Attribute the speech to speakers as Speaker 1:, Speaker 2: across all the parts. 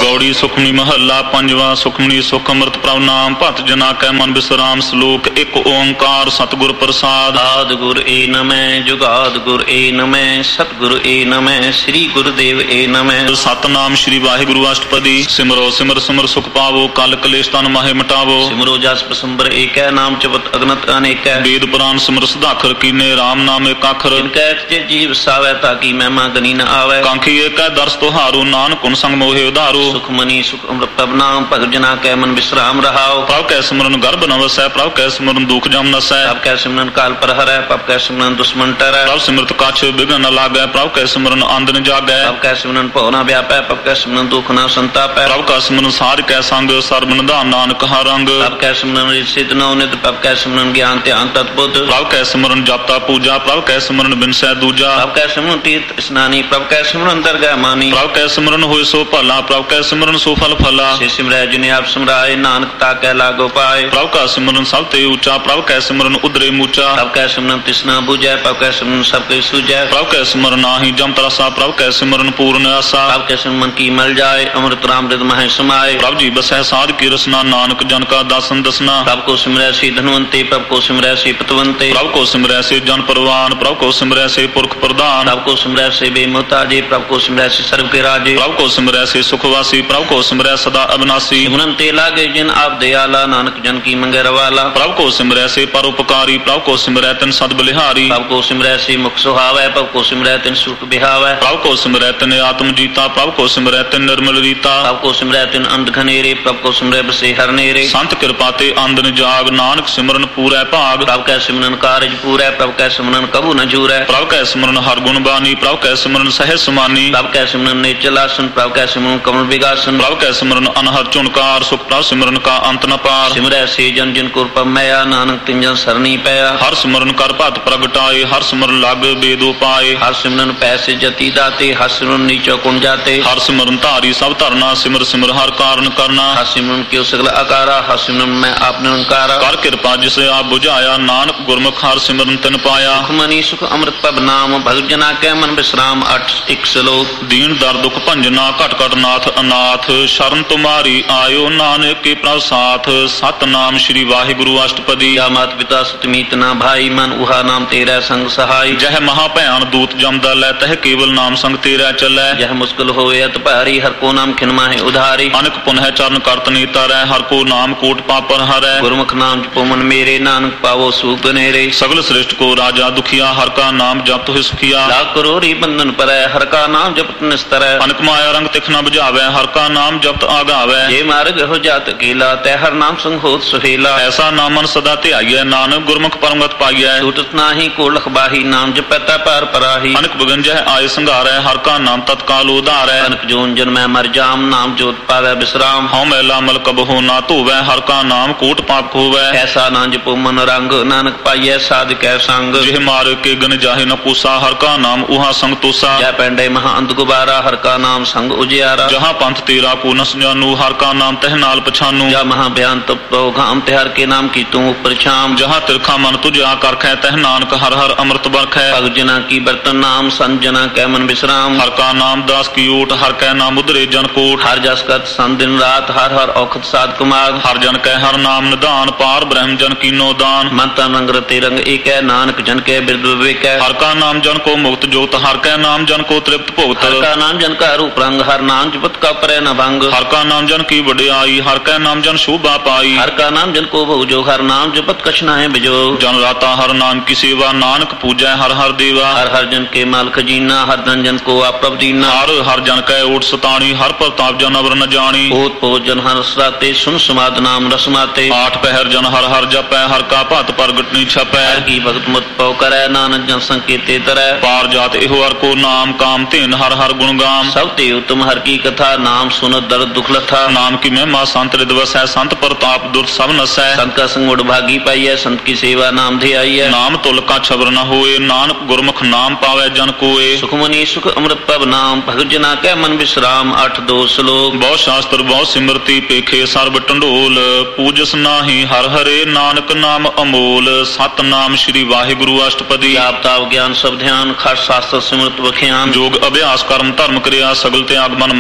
Speaker 1: ਗੌੜੀ ਸੁਖਮਨੀ ਮਹੱਲਾ ਪੰਜਵਾਂ। ਸੁਖਮਨੀ ਸੁਖ ਅੰਮ੍ਰਿਤ ਪ੍ਰਭ ਨਾਮ ਭਗਤ ਜਨਾ ਕੈ ਮਨ ਬਿਸਰਾਮ। ਸ਼ਲੋਕ ਇੱਕ ਓੰਕਾਰ ਸਤਿਗੁਰ ਪ੍ਰਸਾਦ।
Speaker 2: ਆਦਿ ਗੁਰ ਏ ਨਮੈ ਜੁਗਾਦ ਗੁਰ ਏ ਨਮੈ ਸਤਿਗੁਰ ਏ ਨਮੈ ਸ੍ਰੀ ਗੁਰਦੇਵ ਏ ਨਮੈ।
Speaker 1: ਸਤਨਾਮ ਸ੍ਰੀ ਵਾਹਿਗੁਰੂ ਅਸ਼ਟਪਦੀ। ਸਿਮਰੋ ਸਿਮਰ ਸਿਮਰ ਸੁਖ ਪਾਵੋ ਕਲ ਕਲੇਸ਼ ਤਨ ਮਾਹੇ ਮਿਟਾਵੋ।
Speaker 2: ਸਿਮਰੋ ਜਸ ਪਸੰਬਰ ਏਕੈ ਨਾਮ ਚਵਤ ਅਗਨਤ ਅਨੇਕੈ।
Speaker 1: ਵੇਦ ਪੁਰਾਨ ਸਿਮਰ ਸਦਾਖਰ ਕੀਨੇ ਰਾਮ ਨਾਮ ਏਕ ਅੱਖਰ।
Speaker 2: ਇਨਕੈ ਤੇ ਜੀਵ ਸਾਵੈ ਤਾਕੀ ਮਹਿਮਾ ਗਨੀ ਨ ਆਵੈ।
Speaker 1: ਕਾਂਖੀ ਏਕੈ ਦਰਸ ਤੁਹਾਰੂ ਨਾਨਕ ਗੁਣ ਸੰਗ ਮੋਹਿ ਉਧਾਰੂ।
Speaker 2: ਸੁਖਮਨੀ ਸੁਖ ਅੰਮ੍ਰਿਤ ਪ੍ਰਭ ਨਾਮ ਭਗਤ ਜਨਾ ਕੈ ਮਨ ਬਿਸਰਾਮ ਰਹਾਉ।
Speaker 1: ਪ੍ਰਭ ਕੈ ਸਿਮਰਨ ਗਰਭ ਨ ਵਸੈ ਪ੍ਰਭ ਕੈ ਸਿਮਰਨ ਦੁਖ ਜਮ ਨਸੈ।
Speaker 2: ਪ੍ਰਭ ਕੈ ਸਿਮਰਨ ਕਾਲ ਪਰ ਹਰੈ ਪ੍ਰਭ ਕੈ ਸਿਮਰਨ ਦੁਸ਼ਮਨ ਟਰੈ।
Speaker 1: ਪ੍ਰਭ ਸਿਮਰਤ ਕਛ ਬਿਘਨ ਨ ਲਾਗੈ ਪ੍ਰਭ ਕੈ ਸਿਮਰਨ ਆਂਦ ਨ ਜਾਗੈ।
Speaker 2: ਪ੍ਰਭ ਕੈ ਸਿਮਰਨ ਭਉ ਨ ਵਿਆਪੈ ਪ੍ਰਭ ਕੈ ਸਿਮਰਨ ਦੁਖ ਨ ਸੰਤਾਪੈ।
Speaker 1: ਪ੍ਰਭ ਕੈ ਸਿਮਰਨ ਸਾਧ ਕੈ ਸੰਗ ਸਰਬ ਨਿਧਾਨ ਨਾਨਕ ਹਰ ਰੰਗ।
Speaker 2: ਪ੍ਰਭ ਕੈ ਸਿਮਰਨ ਸਿਧ ਨਉ ਨਿਤ ਪ੍ਰਭ ਕੈ ਸਿਮਰਨ ਗਿਆਨ ਧਿਆਨ ਤਤ ਬੁੱਧ।
Speaker 1: ਪ੍ਰਭ ਕੈ ਸਿਮਰਨ ਜਪਤਾ ਪੂਜਾ ਪ੍ਰਭ ਕੈ ਸਿਮਰਨ ਬਿਨਸੈ ਦੂਜਾ।
Speaker 2: ਪ੍ਰਭ ਕੈ ਸਿਮਰਨ ਤੀਰਥ ਇਸਨਾਨੀ ਪ੍ਰਭ ਕੈ ਸਿਮਰਨ ਦਰਗਾਹ ਮਾਨੀ।
Speaker 1: ਪ੍ਰਭ ਕੈ ਸਿਮਰਨ ਹੋਇ ਸੋ ਭਲਾ ਪ੍ਰਭ ਕੈ ਸਿਮਰਨ ਸੋ ਫਲ ਫਲਾ।
Speaker 2: ਸੇ ਸਿਮਰੈ ਜਿਨੇ ਆਪ ਸਿਮਰਾਏ ਨਾਨਕ ਤਾਕੈ ਲਾਗੋ ਪਾਏ।
Speaker 1: ਪ੍ਰਭ ਕਾ ਸਿਮਰਨ ਸਭ ਤੇ ਉੱਚਾ ਪ੍ਰਭ ਕੈ ਸਿਮਰਨ ਉਦਰੇ ਮੂਚਾ।
Speaker 2: ਪ੍ਰਭ ਕੈ ਸਿਮਰਨ ਤਿਸਨਾ ਬੁਝੈ ਪ੍ਰਭ ਕੈ ਸਿਮਰਨ ਸਭ ਕੈ ਸੂਝੈ।
Speaker 1: ਪ੍ਰਭ ਕੈ ਸਿਮਰਨ ਨਾਹੀ ਜਮ ਤਰਸਾ ਪ੍ਰਭ ਕੈ ਸਿਮਰਨ ਪੂਰਨ ਆਸਾ।
Speaker 2: ਪ੍ਰਭ ਕੈ ਸਿਮਰਨ ਕੀ ਮਲ ਜਾਏ ਅੰਮ੍ਰਿਤ ਰਾਮ ਰਿਦ ਮਹਿ ਸਮਾਏ।
Speaker 1: ਪ੍ਰਭ ਜੀ ਬਸੈ ਸਾਧ ਕੀ ਰਸਨਾ ਨਾਨਕ ਜਨ ਕਾ ਦਾਸਨ ਦਸਨਾ।
Speaker 2: ਪ੍ਰਭ ਕੋ ਸਿਮਰੈ ਸੇ ਧਨਵੰਤੇ ਪ੍ਰਭ ਕੋ ਸਿਮਰੈ ਸੇ ਪਤਵੰਤੇ।
Speaker 1: ਪ੍ਰਭ ਕੋ ਸਿਮਰੈ ਸੇ ਜਨ ਪਰਵਾਨ ਪ੍ਰਭ ਕੋ ਸਿਮਰੈ ਸੇ ਪੁਰਖ ਪ੍ਰਧਾਨ।
Speaker 2: ਪ੍ਰਭ ਕੋ ਸਿਮਰੈ ਸੇ ਬੇਮੁਹਤਾਜੇ ਪ੍ਰਭ ਕੋ ਸਿਮਰੈ ਸੇ ਸਰਬ ਕੇ ਰਾਜੇ।
Speaker 1: ਪ੍ਰਭ ਕੋ ਸਿਮਰੈ ਸੇ ਸੁਖਵਾਸੀ ਪ੍ਰਭ ਕੋ ਸਿਮਰੈ ਸਦਾ ਅਬਨਾਸੀ।
Speaker 2: ਸਿਮਰਨ ਤੇ ਲਾਗੇ ਜਿਨ ਆਪ ਦਿਆਲਾ ਨਾਨਕ ਜਨ ਕੀ ਮੰਗੈ ਰਵਾਲਾ।
Speaker 1: ਪ੍ਰਭ ਕੋ ਸਿਮਰੈ ਸੇ ਪਰਉਪਕਾਰੀ ਪ੍ਰਭ ਕੋ ਸਿਮਰੈ ਤਿਨ ਸਦ ਬਲਿਹਾਰੀ।
Speaker 2: ਪ੍ਰਭ ਕੋ ਸਿਮਰੈ ਸੇ ਮੁਖ ਸੁਹਾਵੈ ਪ੍ਰਭ ਕੋ ਸਿਮਰੈ ਤਿਨ ਸੁਖ ਬਿਹਾਵੈ।
Speaker 1: ਪ੍ਰਭ ਕੋ ਸਿਮਰੈ ਤਿਨ ਆਤਮ ਜੀਤਾ ਪ੍ਰਭ ਕੋ ਸਿਮਰੈ ਤਿਨ ਨਿਰਮਲ ਰੀਤਾ।
Speaker 2: ਪ੍ਰਭ ਕੋ ਸਿਮਰੈ ਤਿਨ ਅੰਧ ਘਨੇਰੇ ਪ੍ਰਭ ਕੋ ਸਿਮਰੈ ਬਸੇ ਹਰ ਨੇਰੇ।
Speaker 1: ਸੰਤ ਕਿਰਪਾ ਤੇ ਆਂਦਨ ਜਾਗ ਨਾਨਕ ਸਿਮਰਨ ਪੂਰੈ ਭਾਗ।
Speaker 2: ਪ੍ਰਭ ਕੈ ਸਿਮਰਨ ਕਾਰਜ ਪੂਰੈ ਪ੍ਰਭ ਕੈ ਸਿਮਰਨ ਕਬੂ ਨ ਜੂਰੈ।
Speaker 1: ਪ੍ਰਭ ਕੈ ਸਿਮਰਨ ਹਰ ਗੁਣ ਬਾਣੀ ਪ੍ਰਭ ਕੈ ਸਿਮਰਨ ਸਹਿਜ ਸਮਾਨੀ।
Speaker 2: ਪ੍ਰਭ ਕੈ ਸਿਮਰਨ ਨੇਚਲ ਆਸਨ ਪ੍ਰਭ ਕੈ ਸਿਮਰਨ ਕਮਲ ਵਿਗਾਸਨ।
Speaker 1: ਪ੍ਰਭ ਕੈ ਸਿਮਰਨ ਅਨਹਦ ਚੁਨਕਾਰ ਸੁਖ ਪ੍ਰਭ ਸਿਮਰਨ ਕਾ ਅੰਤ ਨ ਪਾਰ।
Speaker 2: ਸਿਮਰੈ ਸੇ ਜਨ ਜਿਨ ਕੋ ਪਮਿਆ ਨਾਨਕ ਤਿਨ ਜਨ ਸਰਨੀ ਪਿਆ।
Speaker 1: ਹਰ ਸਿਮਰਨ ਕਰ ਭਗਤ ਪ੍ਰਗਟਾਏ ਹਰ ਸਿਮਰਨ ਲਗ ਬੇਦੋ ਪਾਏ।
Speaker 2: ਹਰ ਸਿਮਰਨ ਪੈਸੇ ਜਤੀ ਦਾਤੇ ਹਰ ਸਿਮਰਨ ਨੀਚੋ ਕੁਣ ਜਾਤੇ।
Speaker 1: ਹਰ ਸਿਮਰਨ ਧਾਰੀ ਸਭ ਧਰਨਾ ਸਿਮਰ ਸਿਮਰ ਹਰ ਕਾਰਨ ਕਰਨਾ।
Speaker 2: ਹਰ ਸਿਮਰਨ ਕਿਉ ਸਗਲ ਆਕਾਰਾ ਹਰ ਸਿਮਰਨ ਮੈਂ ਆਪ ਨਿਰੰਕਾਰਾ।
Speaker 1: ਕਰ ਕਿਰਪਾ ਜਿਸ ਆਪ ਬੁਝਾਇਆ ਨਾਨਕ ਗੁਰਮੁਖ ਹਰ ਸਿਮਰਨ ਤਿਨ ਪਾਇਆ।
Speaker 2: ਸੁਖਮਨੀ ਸੁਖ ਅੰਮ੍ਰਿਤ ਪ੍ਰਭ ਨਾਮ ਭਗਤ ਜਨਾ ਕੈ ਮਨ ਬਿਸਰਾਮ। 8 ਸ਼ਲੋਕ।
Speaker 1: ਦੀਨ ਦਰ ਦੁਖ ਭੰਜਨਾ ਘਟ ਘਟ ਨਾਥ ਅਨਾਥ। ਸ਼ਰਨ ਤੁਮਾਰੀ ਆਇਓ ਨਾਨਕ ਕੇ ਪ੍ਰਭ ਸਾਥ। ਸਤਨਾਮ ਸ੍ਰੀ ਵਾਹਿਗੁਰੂ ਅਸ਼ਟਪਦੀ।
Speaker 2: ਜਾ ਮਾਤ ਪਿਤਾ ਸੁਤਮੀਤ ਨਾ ਭਾਈ ਮਨ ਉਹਾ ਨਾਮ ਤੇਰਾ ਸੰਗ ਸਹਾਈ।
Speaker 1: ਜਹ ਮਹਾ ਭਿਆਨ ਦੂਤ ਜਮਦਾ ਲੈ ਤਹ ਕੇਵਲ ਨਾਮ ਸੰਗ ਤੇਰਾ ਚੱਲੈ।
Speaker 2: ਜਹ ਮੁਸ਼ਕਿਲ ਹੋਏ ਅਤ ਭਾਰੀ ਹਰ ਕੋ ਨਾਮ ਖਿਨ ਮਾਹੇ ਉਧਾਰੀ।
Speaker 1: ਅਨਕ ਪੁਨਹ ਚਰਨ ਕਰਤ ਨੀਤਾ ਰਹਿ ਹਰ ਕੋ ਨਾਮ ਕੋਟ ਪਾਪਰ ਹਰੈ।
Speaker 2: ਗੁਰਮੁਖ ਨਾਮ ਜਪੋ ਮਨ ਮੇਰੇ ਨਾਨਕ ਪਾਵੋ ਸੂਖ ਨੇਰੇ।
Speaker 1: ਸਗਲ ਸ੍ਰਿਸ਼ਟ ਕੋ ਰਾਜਾ ਦੁਖੀਆ ਹਰ ਕਾ ਨਾਮ ਜਪਤ ਹੋਇ ਸੁਖੀਆ।
Speaker 2: ਲਾਖ ਕਰੋੜੀ ਬੰਧਨ ਪਰੈ ਹਰ ਕਾ ਨਾਮ ਜਪਤ ਨਿਸਤਰੈ।
Speaker 1: ਅਨਕ ਮਾਇਆ ਰੰਗ ਤਿਖ ਨ ਬੁਝਾਵੈ ਹਰ ਕਾ ਨਾਮ ਜਪਤ ਆਗਾਵੈ।
Speaker 2: ਜੇ ਮਾਰਗ ਹੋ ਜਾਤ ਕੀਲਾ ਤੈ ਹਰ ਨਾਮ ਸੰਗ ਹੋਤ ਸੁਹੇਲਾ।
Speaker 1: ਐਸਾ ਨਾਮਨ ਸਦਾ ਧਿਆਈਐ ਨਾਨਕ ਗੁਰਮੁਖ ਪਰਮਗਤ ਪਾਈਐ।
Speaker 2: ਟੂਟਤ ਨਾਹੀ ਕੋ ਲਖ ਬਾਹੀ ਨਾਮ ਜਪੈ ਤਾ ਪਾਰ ਪਰਾਹੀ।
Speaker 1: ਅਨਕ ਬਗੰਜਹਿ ਆਏ ਸੰਘਾਰੈ ਹਰ ਕਾ ਨਾਮ ਤਤਕਾਲ ਉਧਾਰੈ।
Speaker 2: ਅਨਕ ਜੋਨ ਜਨਮੈ ਮਰ ਜਾਮ ਨਾਮ ਜੋਤ ਪਾਵੈ ਬਿਸਰਾਮ।
Speaker 1: ਹਉ ਮੈਲਾ ਮਲ ਕਬਹੁ ਨਾ ਧੋਵੈ ਹਰ ਕਾ ਨਾਮ ਕੋਟ ਪਾਪ ਖੋਵੈ।
Speaker 2: ਐਸਾ ਨਾ ਜਪੋ ਮਨ ਰੰਗ ਨਾਨਕ ਪਾਈਐ ਸਾਧ ਕੈ ਸੰਗ।
Speaker 1: ਜਿਹ ਮਾਰ ਕੇ ਗਨ ਜਾਹੇ ਨ ਪੂਸਾ ਹਰ ਕਾ ਨਾਮ ਉਹਾ ਸੰਗ ਤੋਸਾ।
Speaker 2: ਜੈ ਪੈਂਡੇ ਮਹਾ ਅੰਧ ਗੁਬਾਰਾ ਹਰ ਕਾ ਨਾਮ ਸੰਗ ਉਜਿਆਰਾ।
Speaker 1: ਜਹਾਂ ਪੰਥ ਤੇਰਾ ਕੋ ਨਸ ਜਾਨੂ ਹਰ ਕਾ ਨਾਮ ਤਹ ਨਾਲ ਪਛਾਨੂ।
Speaker 2: ਜਾ ਮਹਾ ਬਿਆਨ ਤਪੋ ਘਾਮ ਤੇ ਹਰ ਕੇ ਨਾਮ ਕੀ ਤੂੰ ਉਪਰ ਛਾਮ।
Speaker 1: ਜਹਾਂ ਤਿਰਖਾ ਮਨ ਤੁਝਾ ਕਰਖੈ ਤਹ ਨਾਨਕ ਹਰ ਹਰ ਅੰਮ੍ਰਿਤ ਬਰਖੈ।
Speaker 2: ਭਗਤ ਜਨਾ ਕੀ ਬਰਤਨ ਨਾਮ ਸੰਤ ਜਨਾ ਕੈ ਮਨ ਬਿਸਰਾਮ।
Speaker 1: ਹਰ ਕਾ ਨਾਮ ਦਾਸ ਕੀ ਓਟ ਹਰ ਕੈ ਨਾਮ ਉਧਰੇ ਜਨ ਕੋਟ।
Speaker 2: ਹਰ ਜਸ ਕਰਤ ਸੰਤ ਦਿਨ ਰਾਤ ਹਰ ਹਰ ਔਖਦ ਸਾਧ ਕੁਮਾਰ।
Speaker 1: ਹਰ ਜਨ ਕੈ ਹਰ ਨਾਮ ਨਿਧਾਨ ਪਾਰ ਬ੍ਰਹਮ ਜਨ ਕੀਨੋ ਦਾਨ।
Speaker 2: ਮਨ ਤਨ ਰੰਗ ਰਤੇ ਰੰਗ ਏਕੈ ਨਾਨਕ ਜਨ ਕੈ ਬਿਰਦ ਵਿਵੇਕੈ।
Speaker 1: ਹਰ ਕਾ ਨਾਮ ਜਨ ਕੋ ਮੁਕਤ ਜੋਤ ਹਰ ਕੈ ਨਾਮ ਜਨ ਕੋ ਤ੍ਰਿਪਤ ਭੁਗਤ।
Speaker 2: ਹਰ ਕਾ ਨਾਮ ਜਨ ਕਾ ਰੂਪ ਰੰਗ ਹਰ ਨਾਮ ਜਪਤ ਕਾ ਪਰੈ ਨ ਭੰਗ।
Speaker 1: ਹਰ ਕਾ ਨਾਮ ਜਨ ਕੀ ਵਡਿਆਈ ਹਰ ਕੈ ਨਾਮ ਜਨ ਸ਼ੋਭਾ ਪਾਈ।
Speaker 2: ਹਰ ਕਾ ਨਾਮ ਜਨ ਕੋ ਬਹੁ ਜੋ ਹਰ ਨਾਮ ਜਪਤ ਕਛ ਨਾਹਿ ਬਿਜੋ।
Speaker 1: ਜਨ ਰਾਤਾ ਹਰ ਨਾਮ ਕੀ ਸੇਵਾ ਨਾਨਕ ਪੂਜੈ ਹਰ ਹਰ ਦੇਵਾ।
Speaker 2: ਹਰ ਹਰ ਜਨ ਕੇ ਮਾਲ ਖਜੀਨਾ ਹਰ ਧਨ ਜਨ ਕੋ ਆਪ ਪ੍ਰਭ ਦੀਨਾ।
Speaker 1: ਹਰ ਹਰ ਜਨ ਕੈ ਓਟ ਸਤਾਣੀ ਹਰ ਪ੍ਰਤਾਪ ਜਨ ਅਵਰ ਨ ਜਾਣੀ।
Speaker 2: ਓਤ ਪੋਤ ਜਨ ਹਰ ਸਰਾਤੇ ਸੁਨ ਸਮਾਦ ਨਾਮ ਰਸਮਾਤੇ।
Speaker 1: ਆਠ ਪਹਿਰ ਜਨ ਹਰ ਹਰ ਜਪੈ ਹਰ ਕਾ ਭਗਤ ਪ੍ਰਗਟ ਨੀ ਛਪੈ।
Speaker 2: ਹਰ ਕੀ ਭਗਤ ਮਤ ਪਉ ਕਰੈ ਨਾਨਕ ਜਨ ਸੰਕੇਤੇ ਤਰੈ।
Speaker 1: ਪਾਰ ਜਾਤ ਇਹੋ ਹਰ ਕੋ ਨਾਮ ਕਾਮ ਧੇਨ ਹਰ ਹਰ ਗੁਣ ਗਾਮ।
Speaker 2: ਸਭ ਤੇ ਉਤਮ ਹਰ ਕੀ ਕਥਾ ਨਾਮ ਸੁਨਤ ਦਰਦ ਦੁਖ ਲਥਾ।
Speaker 1: ਨਾਮ ਕੀ ਮਹਿਮਾ ਸੰਤ ਰਿਦ ਵਸੈ ਸੰਤ ਪ੍ਰਤਾਪ ਦੁਰਤ ਸਭ ਨਸੈ।
Speaker 2: ਸੰਤ ਕਾ ਸੰਗ ਉਡ ਭਾਗੀ ਪਾਈਐ ਸੰਤ ਕੀ ਸੇਵਾ ਨਾਮ ਧਿਆਈਐ।
Speaker 1: ਨਾਮ ਤੁਲ ਕਾ ਛਬਰ ਨ ਹੋਏ ਨਾਨਕ ਗੁਰਮੁਖ ਨਾਮ ਪਾਵੈ ਜਨ ਕੋਏ।
Speaker 2: ਸੁਖਮਨੀ ਸੁਖ ਅੰਮ੍ਰਿਤ ਪ੍ਰਭ ਨਾਮ ਭਗਤ ਜਨਾ ਕੈ ਮਨ ਬਿਸਰਾਮ। 8 ਸ਼ਲੋਕ।
Speaker 1: ਬਹੁ ਸ਼ਾਸਤਰ ਬਹੁ ਸਿਮਰਤੀ ਪੇਖੇ ਸਰਬ ਟੰਡੋਲ। ਪੂਜਸ ਨਾਹੀ ਹਰ ਹਰੇ ਨਾਨਕ ਨਾਮ ਅਮੋਲ। ਸਤਨਾਮ ਸ੍ਰੀ ਵਾਹਿਗੁਰੂ ਅਸ਼ਟਪਦੀ।
Speaker 2: ਜਾਪ ਤਾਪ ਗਿਆਨ ਸਭ ਧਿਆਨ ਖਟ ਸ਼ਾਸਤਰ ਸਿਮਰਤ ਵਖਿਆਨ।
Speaker 1: ਜੋਗ ਅਭਿਆਸ ਕਰਮ ਧਰਮ ਕਿਰਿਆ ਸਗਲ ਤਿਆਗ ਮਨ ਮੱਧੇ ਫਿਰੇ।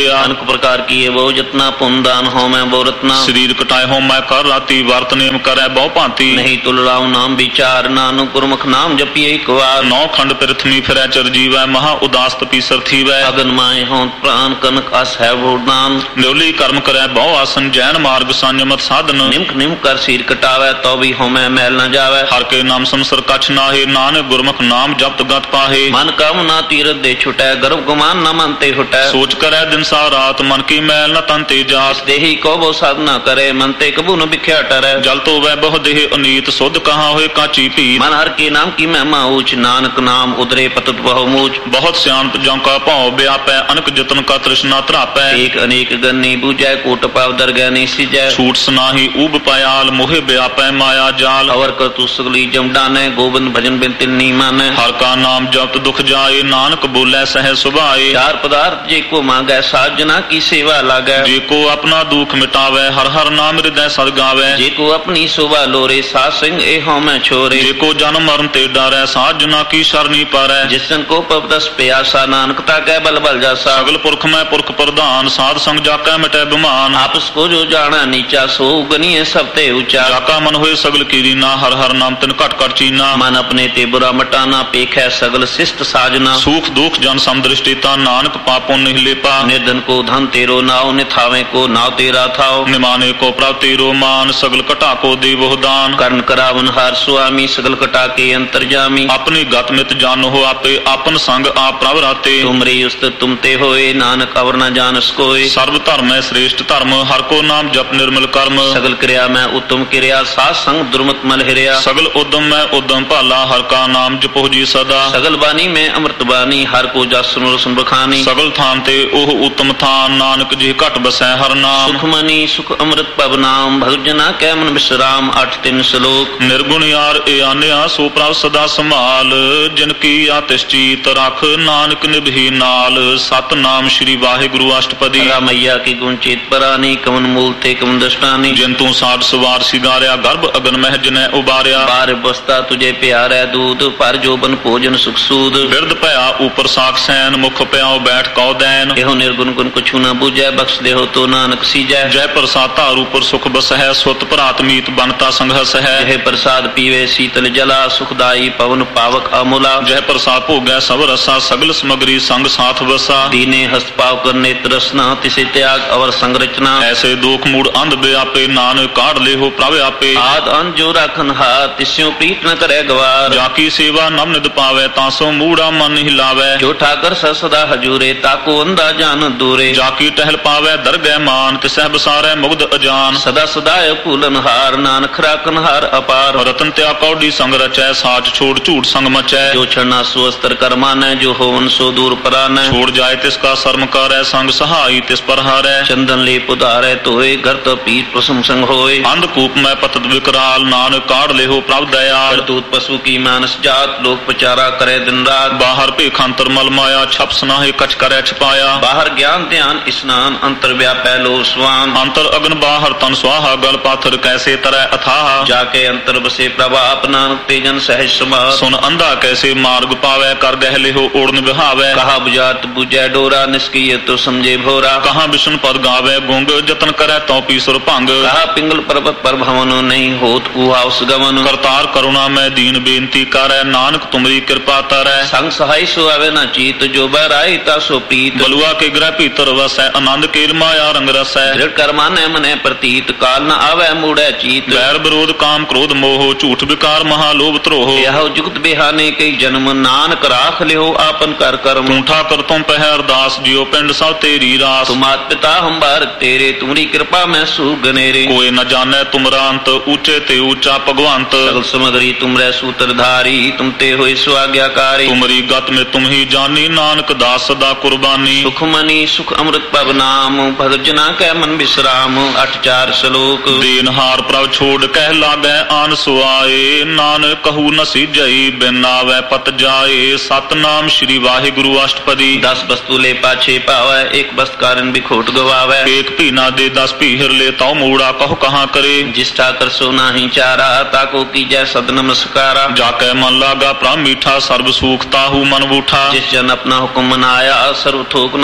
Speaker 1: दिया।
Speaker 2: अनेक प्रकार किए बहु जतना, पुन दान हो मैं बहु रत्ना।
Speaker 1: शरीर कटाए हो मैं कर राती, वर्त नेम करे बहु भांति।
Speaker 2: नहीं तुल राम नाम विचार, नानक गुरमुख नाम जपिए एक बार।
Speaker 1: नौ खंड पृथ्वी फिरै चिरजीवै, महा उदास तपीसर थीवै।
Speaker 2: अगन माए हों प्राण कनक अस है भूदान।
Speaker 1: न्योली कर्म करै बहु आसन, जैन मार्ग संयमत साधन।
Speaker 2: निमक निम कर सिर कटावे, तो भी हो मैं मैल न जावे।
Speaker 1: हर के नाम संसर कछ नाहे, नानक गुरमुख नाम जपत गत पाहे।
Speaker 2: मन कामना तीरथ दे छुटै, गर्भ गुमान न मनते हुटै।
Speaker 1: सोच करै दिन सा रात, मन की मैल न तन ते जात।
Speaker 2: देही को वो साधना करे, मनते कबू न बिख्या टरै।
Speaker 1: जल तो वह बहु देह अनीत, शुद्ध कहाँ होए काची पीत।
Speaker 2: मन हर के नाम की महिमा ऊंच, नानक नाम उदरे पतुत बहु मूच।
Speaker 1: बहुत सियाणप जौ का भाव व्यापै, अनक जतन का तृष्णा तरापै।
Speaker 2: एक अनेक गन्नी बूझै, कोट पाव दरगह नहीं सिजै।
Speaker 1: छूट सुनाही ऊब पयाल, मोहे व्यापै माया जाल।
Speaker 2: अवर कर तू सगली जम डानै, गोविंद भजन बिन तिल नी मानै।
Speaker 1: हर का नाम जपत दुख जाए, नानक बोलै सह सुभाए।
Speaker 2: चार पदार्थ जे को मांगै, साजना की सेवा लागै।
Speaker 1: जे को अपना दुख मिटावै, हर हर नाम हृदय सद गावै।
Speaker 2: जे को अपनी शोभा लोरे, सात सिंह ए हों मैं छोरे।
Speaker 1: जे को जन्म मरण ते डरै, साजना की शरणी पारै।
Speaker 2: जिसन को पवदस प्यासा, नानकता कै बल बल जासा।
Speaker 1: सगल पुरख में पुरख प्रधान, साध संग जाकै मिटै बिमान।
Speaker 2: आपस को जो जाना नीचा, सो गनिए सबते ऊंचा।
Speaker 1: जाका मन होए सगल कीरीना, हर हर नाम तिन घट घट चीना।
Speaker 2: मन अपने ते बुरा मटाना, पेखै सगल शिष्ट साजना।
Speaker 1: सुख दुख जन समदृष्टिता, नानक पापों नहीं लेपा।
Speaker 2: निर्धन को धन तेरो नाव, निथावे को नाव तेरा थाव।
Speaker 1: निमाने को प्रभ तेरो मान, सगल कटा को देवो दान।
Speaker 2: कर्ण करावन हार स्वामी, सगल कटा के अंतर्जामी।
Speaker 1: अपनी गत मित जान हो आपे, आपन संग आप प्रभ राते।
Speaker 2: तुमरे उस्त तुम ते होए, नानक अवर न जानस कोय।
Speaker 1: सर्व धर्म है श्रेष्ठ धर्म, हर को नाम जप निर्मल कर्म।
Speaker 2: सगल क्रिया में उत्तम क्रिया, सात संग दुर्मत मल हिरिया।
Speaker 1: सगल उद्यम में उद्यम भाला, हर का नाम जपो जी सदा।
Speaker 2: सगल बानी में अमृत बानी, हर को जस सुन सुन बखानी।
Speaker 1: सगल थान ते ओह उत्तम थान, नानक जी घट बसै हर नाम।
Speaker 2: सुख मनी सुख अमृत पब नाम, भगजना कै मन विश्राम। 8 श्लोक।
Speaker 1: निर्गुण यार ए आन्या, सो प्रभ सदा संभाल। जिनकी आतिश चीत रख, नानक निभि नाल। सतनाम श्री वाहिगुरु अष्टपदी।
Speaker 2: रामैया की गुण चेत परानी, कमन मूल थे कमन दृष्टानी।
Speaker 1: जिन तू साठ सवार सिगारिया, गर्भ अगन मह जिनै उबारिया।
Speaker 2: बार बस्ता तुझे प्यारा दूध, पर जोबन भोजन सुख सूद।
Speaker 1: बिरद भया ऊपर साख सैन, मुख प्याओ बैठ कौ दैन।
Speaker 2: एहो निर्गुण गुण कुछ न बूझै, बख्श दे हो तो नानक सीजै।
Speaker 1: जय प्रसाद तार ऊपर सुख बस है, स्वत भरात मीत बनता संघस है।
Speaker 2: जय प्रसाद पीवे शीतल जला, सुखदाई पवन पावक अमूला।
Speaker 1: जय प्रसाद भोगै सब रसा, सगल समग्री संग साथ बसा।
Speaker 2: दीने हस्त पाव करने तरसना, तिसे त्याग अवर संरचना।
Speaker 1: ऐसे दुख मूड अंध व्यापे, नानक काढ़ ले हो प्रभ आपे।
Speaker 2: आद अंध जो राखन हार, तिस्यों प्रीत न करे गवार।
Speaker 1: जाकी सेवा नम निद पावे, तासो मूड़ा मन हिलावे।
Speaker 2: जो ठाकर सदा हजूरे, ताको अंधा जान दूरे।
Speaker 1: जाकी टहल पावे दरगह मान, तिसह बसारे मुग्ध अजान।
Speaker 2: सदा सदाय फूलन हार, नानक राखन हार अपार।
Speaker 1: रतन त्या कौडी संग रचै, साच छोड़ झूठ संग मचै।
Speaker 2: जो छड़ना सुअस्तर कर मानै, जो होवन सो दूर परानै।
Speaker 1: छोड़ जाए तिसका शर्म कारै, संग सहाई तिस पर हारै।
Speaker 2: चंदन ले पुधारै तोए, घर तो पीर प्रसम संग होए।
Speaker 1: अंधकूप में पतत विकराल, नानक काढ़ ले हो प्रभ दयाल।
Speaker 2: करतूत पशु की मानस जात, लोक प्रचारा करे दिन रात।
Speaker 1: बाहर भेखंतर मल माया, छप सनाहे कछ करे छिपाया।
Speaker 2: बाहर ज्ञान ध्यान स्नान, अंतर व्यापै लो स्वान।
Speaker 1: अंतर अग्न बाहर तन स्वाहा, गल पाथर कैसे तरह अथाह।
Speaker 2: जाके अंतर बसे प्रभाप, नानक तेजन सहज समार।
Speaker 1: सुन अंधा कैसे मार्ग पावे, कर गहले हो ओढ़न बिहावे।
Speaker 2: कहा बुझात बुझै डोरा, निष्क्रिय तो समझे भोरा।
Speaker 1: कहाँ विष्णु पद गावे गुंग, जतन करे तो पीसुर भंग।
Speaker 2: कहा पिंगल पर्वत पर भवन, नहीं होत कुहाउस गमन।
Speaker 1: करतार करुणा में दीन बेनती करे, नानक तुमरी कृपा तरै।
Speaker 2: संग सहाय सो आवे न चीत, जो बराई ता सो प्रीत।
Speaker 1: बलुआ के ग्रह भीतर वसै, आनंद केल माया रंग रसै।
Speaker 2: दृढ़ कर माने मने प्रतीत, काल न आवे मूढ़ै चीत।
Speaker 1: बैर विरोध काम क्रोध मोह, झूठ विकार महालोभ त्रोह।
Speaker 2: यह जुगत बिहाने कई जन्म, नानक राख लिहो आपन कर कर्म।
Speaker 1: ठूठा कर तुम पह अरदास, जियो पिंड सब तेरी रास।
Speaker 2: तुम मात पिता हम बारक तेरे, तुम्हारी कृपा में सुगनेरे।
Speaker 1: कोई न जाने तुमरा अंत, ऊंचे ते ऊंचा भगवंत।
Speaker 2: सगल समग्री तुमरे सूत्रधारी, तुम ते होए स्वाज्ञाकारी।
Speaker 1: तुमरी गत में तुम ही जानी, नानक दास सदा कुर्बानी।
Speaker 2: सुख मनी सुख अमृत पब नाम, भगजना कै मन विश्राम। 8 श्लोक।
Speaker 1: दीनहार प्रभ छोड़ कह लागै आन सुआए, नानक कहू न सीजई, बिन आवे पत जाए। सतनाम श्री वाहिगुरु अष्टपदी।
Speaker 2: 10 वस्तु ले पाछे पावै, एक वस्त कारण भी खोट गवावै।
Speaker 1: एक पीना दे 10 पीहर ले, तौ मूड़ा कहो कहाँ करे।
Speaker 2: जिस ठाकर सो नाही चारा, ताको कीजै सद नमस्कारा।
Speaker 1: जाके मन लागा प्राण मीठा, सर्व सुख ताहू मन बूठा।
Speaker 2: जिस जन अपना हुक्म मनाया, सर्व थोक नानक तिन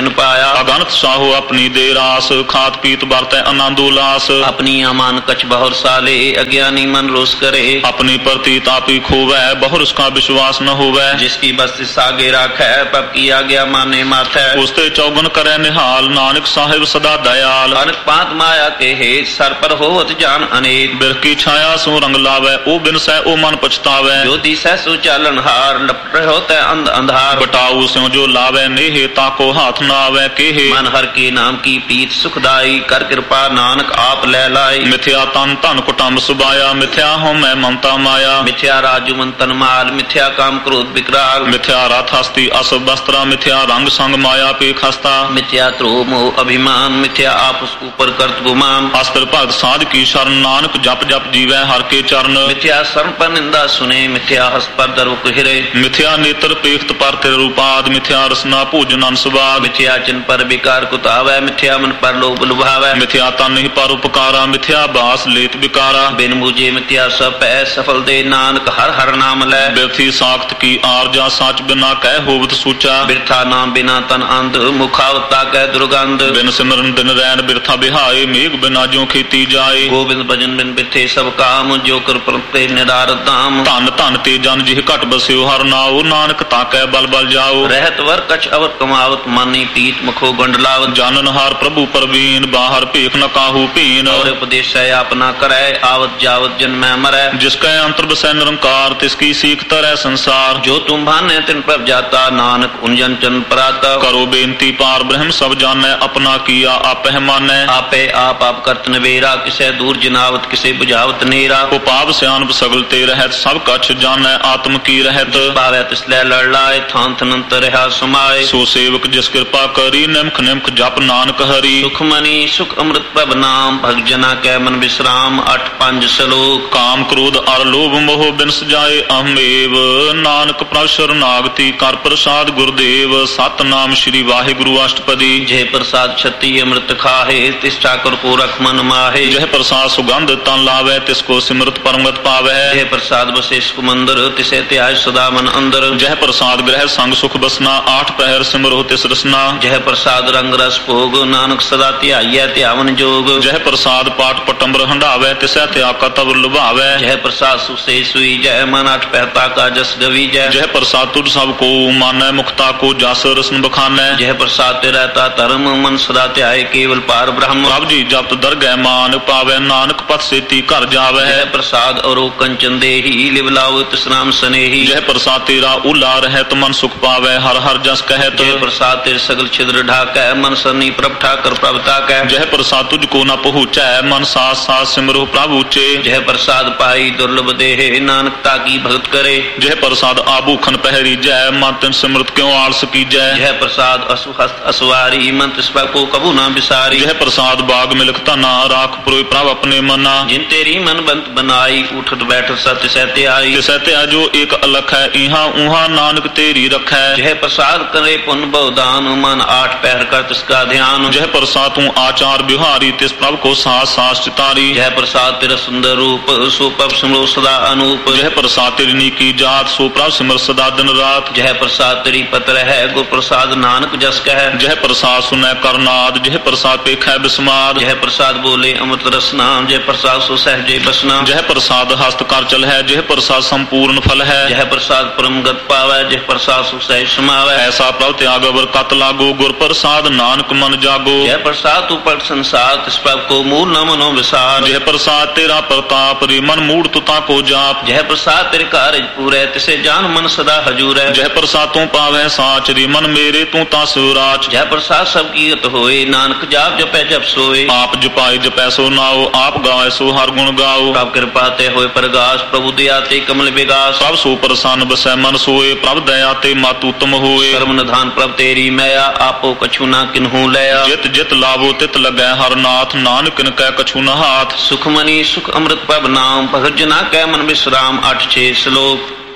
Speaker 2: बिन पाया।
Speaker 1: अगणत साहो अपनी दे रास खात पीत बरतै आनंद उल्लास।
Speaker 2: अपनी अमान कछ बहुर साले अज्ञानी मन रोस करे।
Speaker 1: अपनी प्रति तापी खोवै बहुर उसका विश्वास न होवै।
Speaker 2: जिसकी बस्ती सागे राखै पब की आज्ञा माने माथै।
Speaker 1: उसते चौगन करे निहाल नानक साहिब सदा दयाल।
Speaker 2: अनक पात माया के हेत सर पर होवत जान अनेक।
Speaker 1: बिरख की छाया सो रंग लावै ओ बिन सै ओ मन पछतावै।
Speaker 2: जो दिसै सो चालन हार लपट रहो तै अंध अंधार।
Speaker 1: बटाऊ स्यों जो लावै नेहे ताको हाथ न आवै केहे।
Speaker 2: मन हर के नाम की प्रीत सुखदाई कर कृपा नानक आप ले लाई।
Speaker 1: मिथ्या तन धन कुटुंब सुबाया मिथ्या हो मैं ममता माया।
Speaker 2: मिथ्या राजु मन तन माल मिथ्या काम क्रोध विकराल।
Speaker 1: मिथ्या रथ हस्ती अस वस्त्रा मिथ्या रंग संग माया पे खस्ता।
Speaker 2: मिथ्या त्रोह मोह अभिमान मिथ्या आपस ऊपर करत गुमान।
Speaker 1: अस्त्र भगत साध की शरण नानक जप जप जीवै हर के चरण।
Speaker 2: मिथ्या शरण पर निंदा सुने मिथ्या हस पर दर्व कुहिरे।
Speaker 1: मिथ्या नेत्र पेख्त पर तिर रूपाद मिथ्या रसना भोजन अनसवाद।
Speaker 2: मिथ्या चिन पर विकार कुतावै मिथ्या मन पर लोभ लुभावै।
Speaker 1: मिथ्या तन ही पर उपकारा मिथ्या बास लेत विकारा।
Speaker 2: बिन मुझे मिथ्या सब पै सफल दे नानक हर हर नाम लै।
Speaker 1: बिरथी साख्त की आरजा साच बिना कह होवत सूचा।
Speaker 2: बिरथा नाम बिना तन अंध मुखावता कह दुर्गंध।
Speaker 1: बिन सिमरन दिन रैन बिरथा बिहाए मेघ बिना जो खेती जाए।
Speaker 2: गोविंद भजन बिन बिथे सब काम जो कर प्रते निरार दाम।
Speaker 1: धन धन ते जन जिह घट बस्यो हर नाओ नानक ताकै बल बल जाओ।
Speaker 2: रहत वर कछ अवर कमावत मानी पीत मुखो गंडलावत।
Speaker 1: जानन हार प्रभु परवीन बाहर भेख न काहू पीन।
Speaker 2: और उपदेश अपना करै आवत जावत जन्मै मरै।
Speaker 1: जिसकै अंतर बसै निरंकार तिसकी सीख तरह संसार।
Speaker 2: जो तुम भाने तिन प्रभ जाता नानक उन जन पराता।
Speaker 1: करो बेनती पार ब्रह्म सब जानै अपना किया आपह मानै।
Speaker 2: आपे आप करत नवेरा किसे दूर जिनावत किसे बुझावत नेरा।
Speaker 1: उपाव सियानप सगल ते रहत सब कछ जानै आत्म की रहत।
Speaker 2: पावै तिसलै लड़ लाए थान थनंत रहा समाए।
Speaker 1: सो सेवक जिस कृपा करी निमख निमख जप नानक हरि।
Speaker 2: सुख मनी सुख अमृत प्रभ नाम भग जना कै मन विश्राम। 8-5 श्लोक।
Speaker 1: काम क्रोध अर लोभ मोह बिनस जाए अहमेव नानक प्रभ शरणागति कर प्रसाद गुरुदेव। सतनाम श्री वाहिगुरु अष्टपदी।
Speaker 2: जय प्रसाद छती अमृत खाहे तिस ठाकुर को रख मन माहे।
Speaker 1: जय प्रसाद सुगंध तन लावै तिसको सिमरत परमगत पावै।
Speaker 2: जय प्रसाद बसेश कुमंदर तिसे त्याज सदा मन अंदर।
Speaker 1: जय प्रसाद ग्रह संग सुख बसना 8 पहर सिमरो तिस रसना।
Speaker 2: जय प्रसाद रंग रस भोग नानक सदा ध्याइयै ध्यावन जोग।
Speaker 1: जय प्रसाद पाठ पटंबर हंडावै तिसै त्याग तब लुभावै।
Speaker 2: जय प्रसाद सुसे सुई जय मन 8 पहता का जस गवी जय।
Speaker 1: जय प्रसाद तुझ सब को मानै मुक्ता को जस रसन बखानै।
Speaker 2: जय प्रसाद ते रहता धर्म मन सदा ध्याय केवल पार ब्रह्म।
Speaker 1: प्रभ जी जप दरगह मान पावै नानक पथ सेती घर जावै।
Speaker 2: जय प्रसाद और कंचन देही लिवलाओ तिस नाम स्नेही।
Speaker 1: जय प्रसाद तेरा उला रहत मन सुख पावै हर हर जस कहत।
Speaker 2: जय प्रसाद तेरे सगल छिद्र ढाकै मन सरनी प्रभ ठाकर प्रभता कै।
Speaker 1: जय प्रसाद तुझको न पहुँचै मन साथ साथ सिमरो प्रभु ऊचे।
Speaker 2: जय प्रसाद पाई दुर्लभ देहे नानक ताकी भगत करे।
Speaker 1: जय प्रसाद आभूखन पहरी जय मन तिन सिमरत क्यों आलस की जय।
Speaker 2: जय प्रसाद असुहस्त असवारी मन तिस को कबू न बिसारी।
Speaker 1: जय प्रसाद बाग मिलक तना राख पुरोय प्रभ अपने मना।
Speaker 2: जिन तेरी मन बंत बनाई उठत बैठत सत्य सहते आई।
Speaker 1: तिसै जो एक अलख है इहा उहा नानक तेरी रखै।
Speaker 2: जय प्रसाद करे पुन बहुदान मन 8 पहर कर तिसका ध्यान।
Speaker 1: जय प्रसाद तू आचार बिहारी तिस प्रभ को सास सास चितारी।
Speaker 2: जय प्रसाद तेरा सुंदर रूप सो प्रभ सिमरो सदा अनूप।
Speaker 1: जय प्रसाद तेरी नीकी जात सो प्रभ सिमर सदा दिन रात।
Speaker 2: जय प्रसाद तेरी पत्र है गुर प्रसाद नानक जस कह।
Speaker 1: जय प्रसाद सुनै करनाद जय प्रसाद पेखै बिस्माद।
Speaker 2: जय प्रसाद बोले अमृत रसना जय प्रसाद सो सहजे बसना।
Speaker 1: जय प्रसाद हस्त कर चल है जय प्रसाद संपूर्ण फल है।
Speaker 2: जय प्रसाद परम गत पावै जय प्रसाद सो सहज समावै।
Speaker 1: ऐसा प्रभ त्याग अवर कत लागो गुर प्रसाद नानक मन जागो।
Speaker 2: जय प्रसाद तू पट संसार तिस प्रभ को मूल न मनो विसार।
Speaker 1: जय प्रसाद तेरा प्रताप रे मन मूड तुता को जाप।
Speaker 2: जय प्रसाद तेरे कार्य पूरे तिसे जान मन सदा हजूर है।
Speaker 1: जय प्रसाद तू पावै साच रे मन मेरे तू ता शिवराज।
Speaker 2: जय प्रसाद सब कीरत होए नानक जाप जपै जप सोए।
Speaker 1: आप जपाई जपै सो नाओ आप गाए सो हर गुण गाओ।
Speaker 2: प्रभ कृपा ते होए प्रगास प्रभु दया ते कमल विगास।
Speaker 1: प्रभ सो प्रसन्न बसै मन सोए प्रभ दया ते मत उत्तम होए।
Speaker 2: कर्म निधान प्रभ तेरी मैया आपो कछु ना किन्हू लया।
Speaker 1: जित जित लाभो तित लगै हर नाथ नानक किनकै कछु न हाथ।
Speaker 2: सुख मनी सुख अमृत प्रभ नाम भगत जना कै मन विश्राम। 8-6 श्लोक।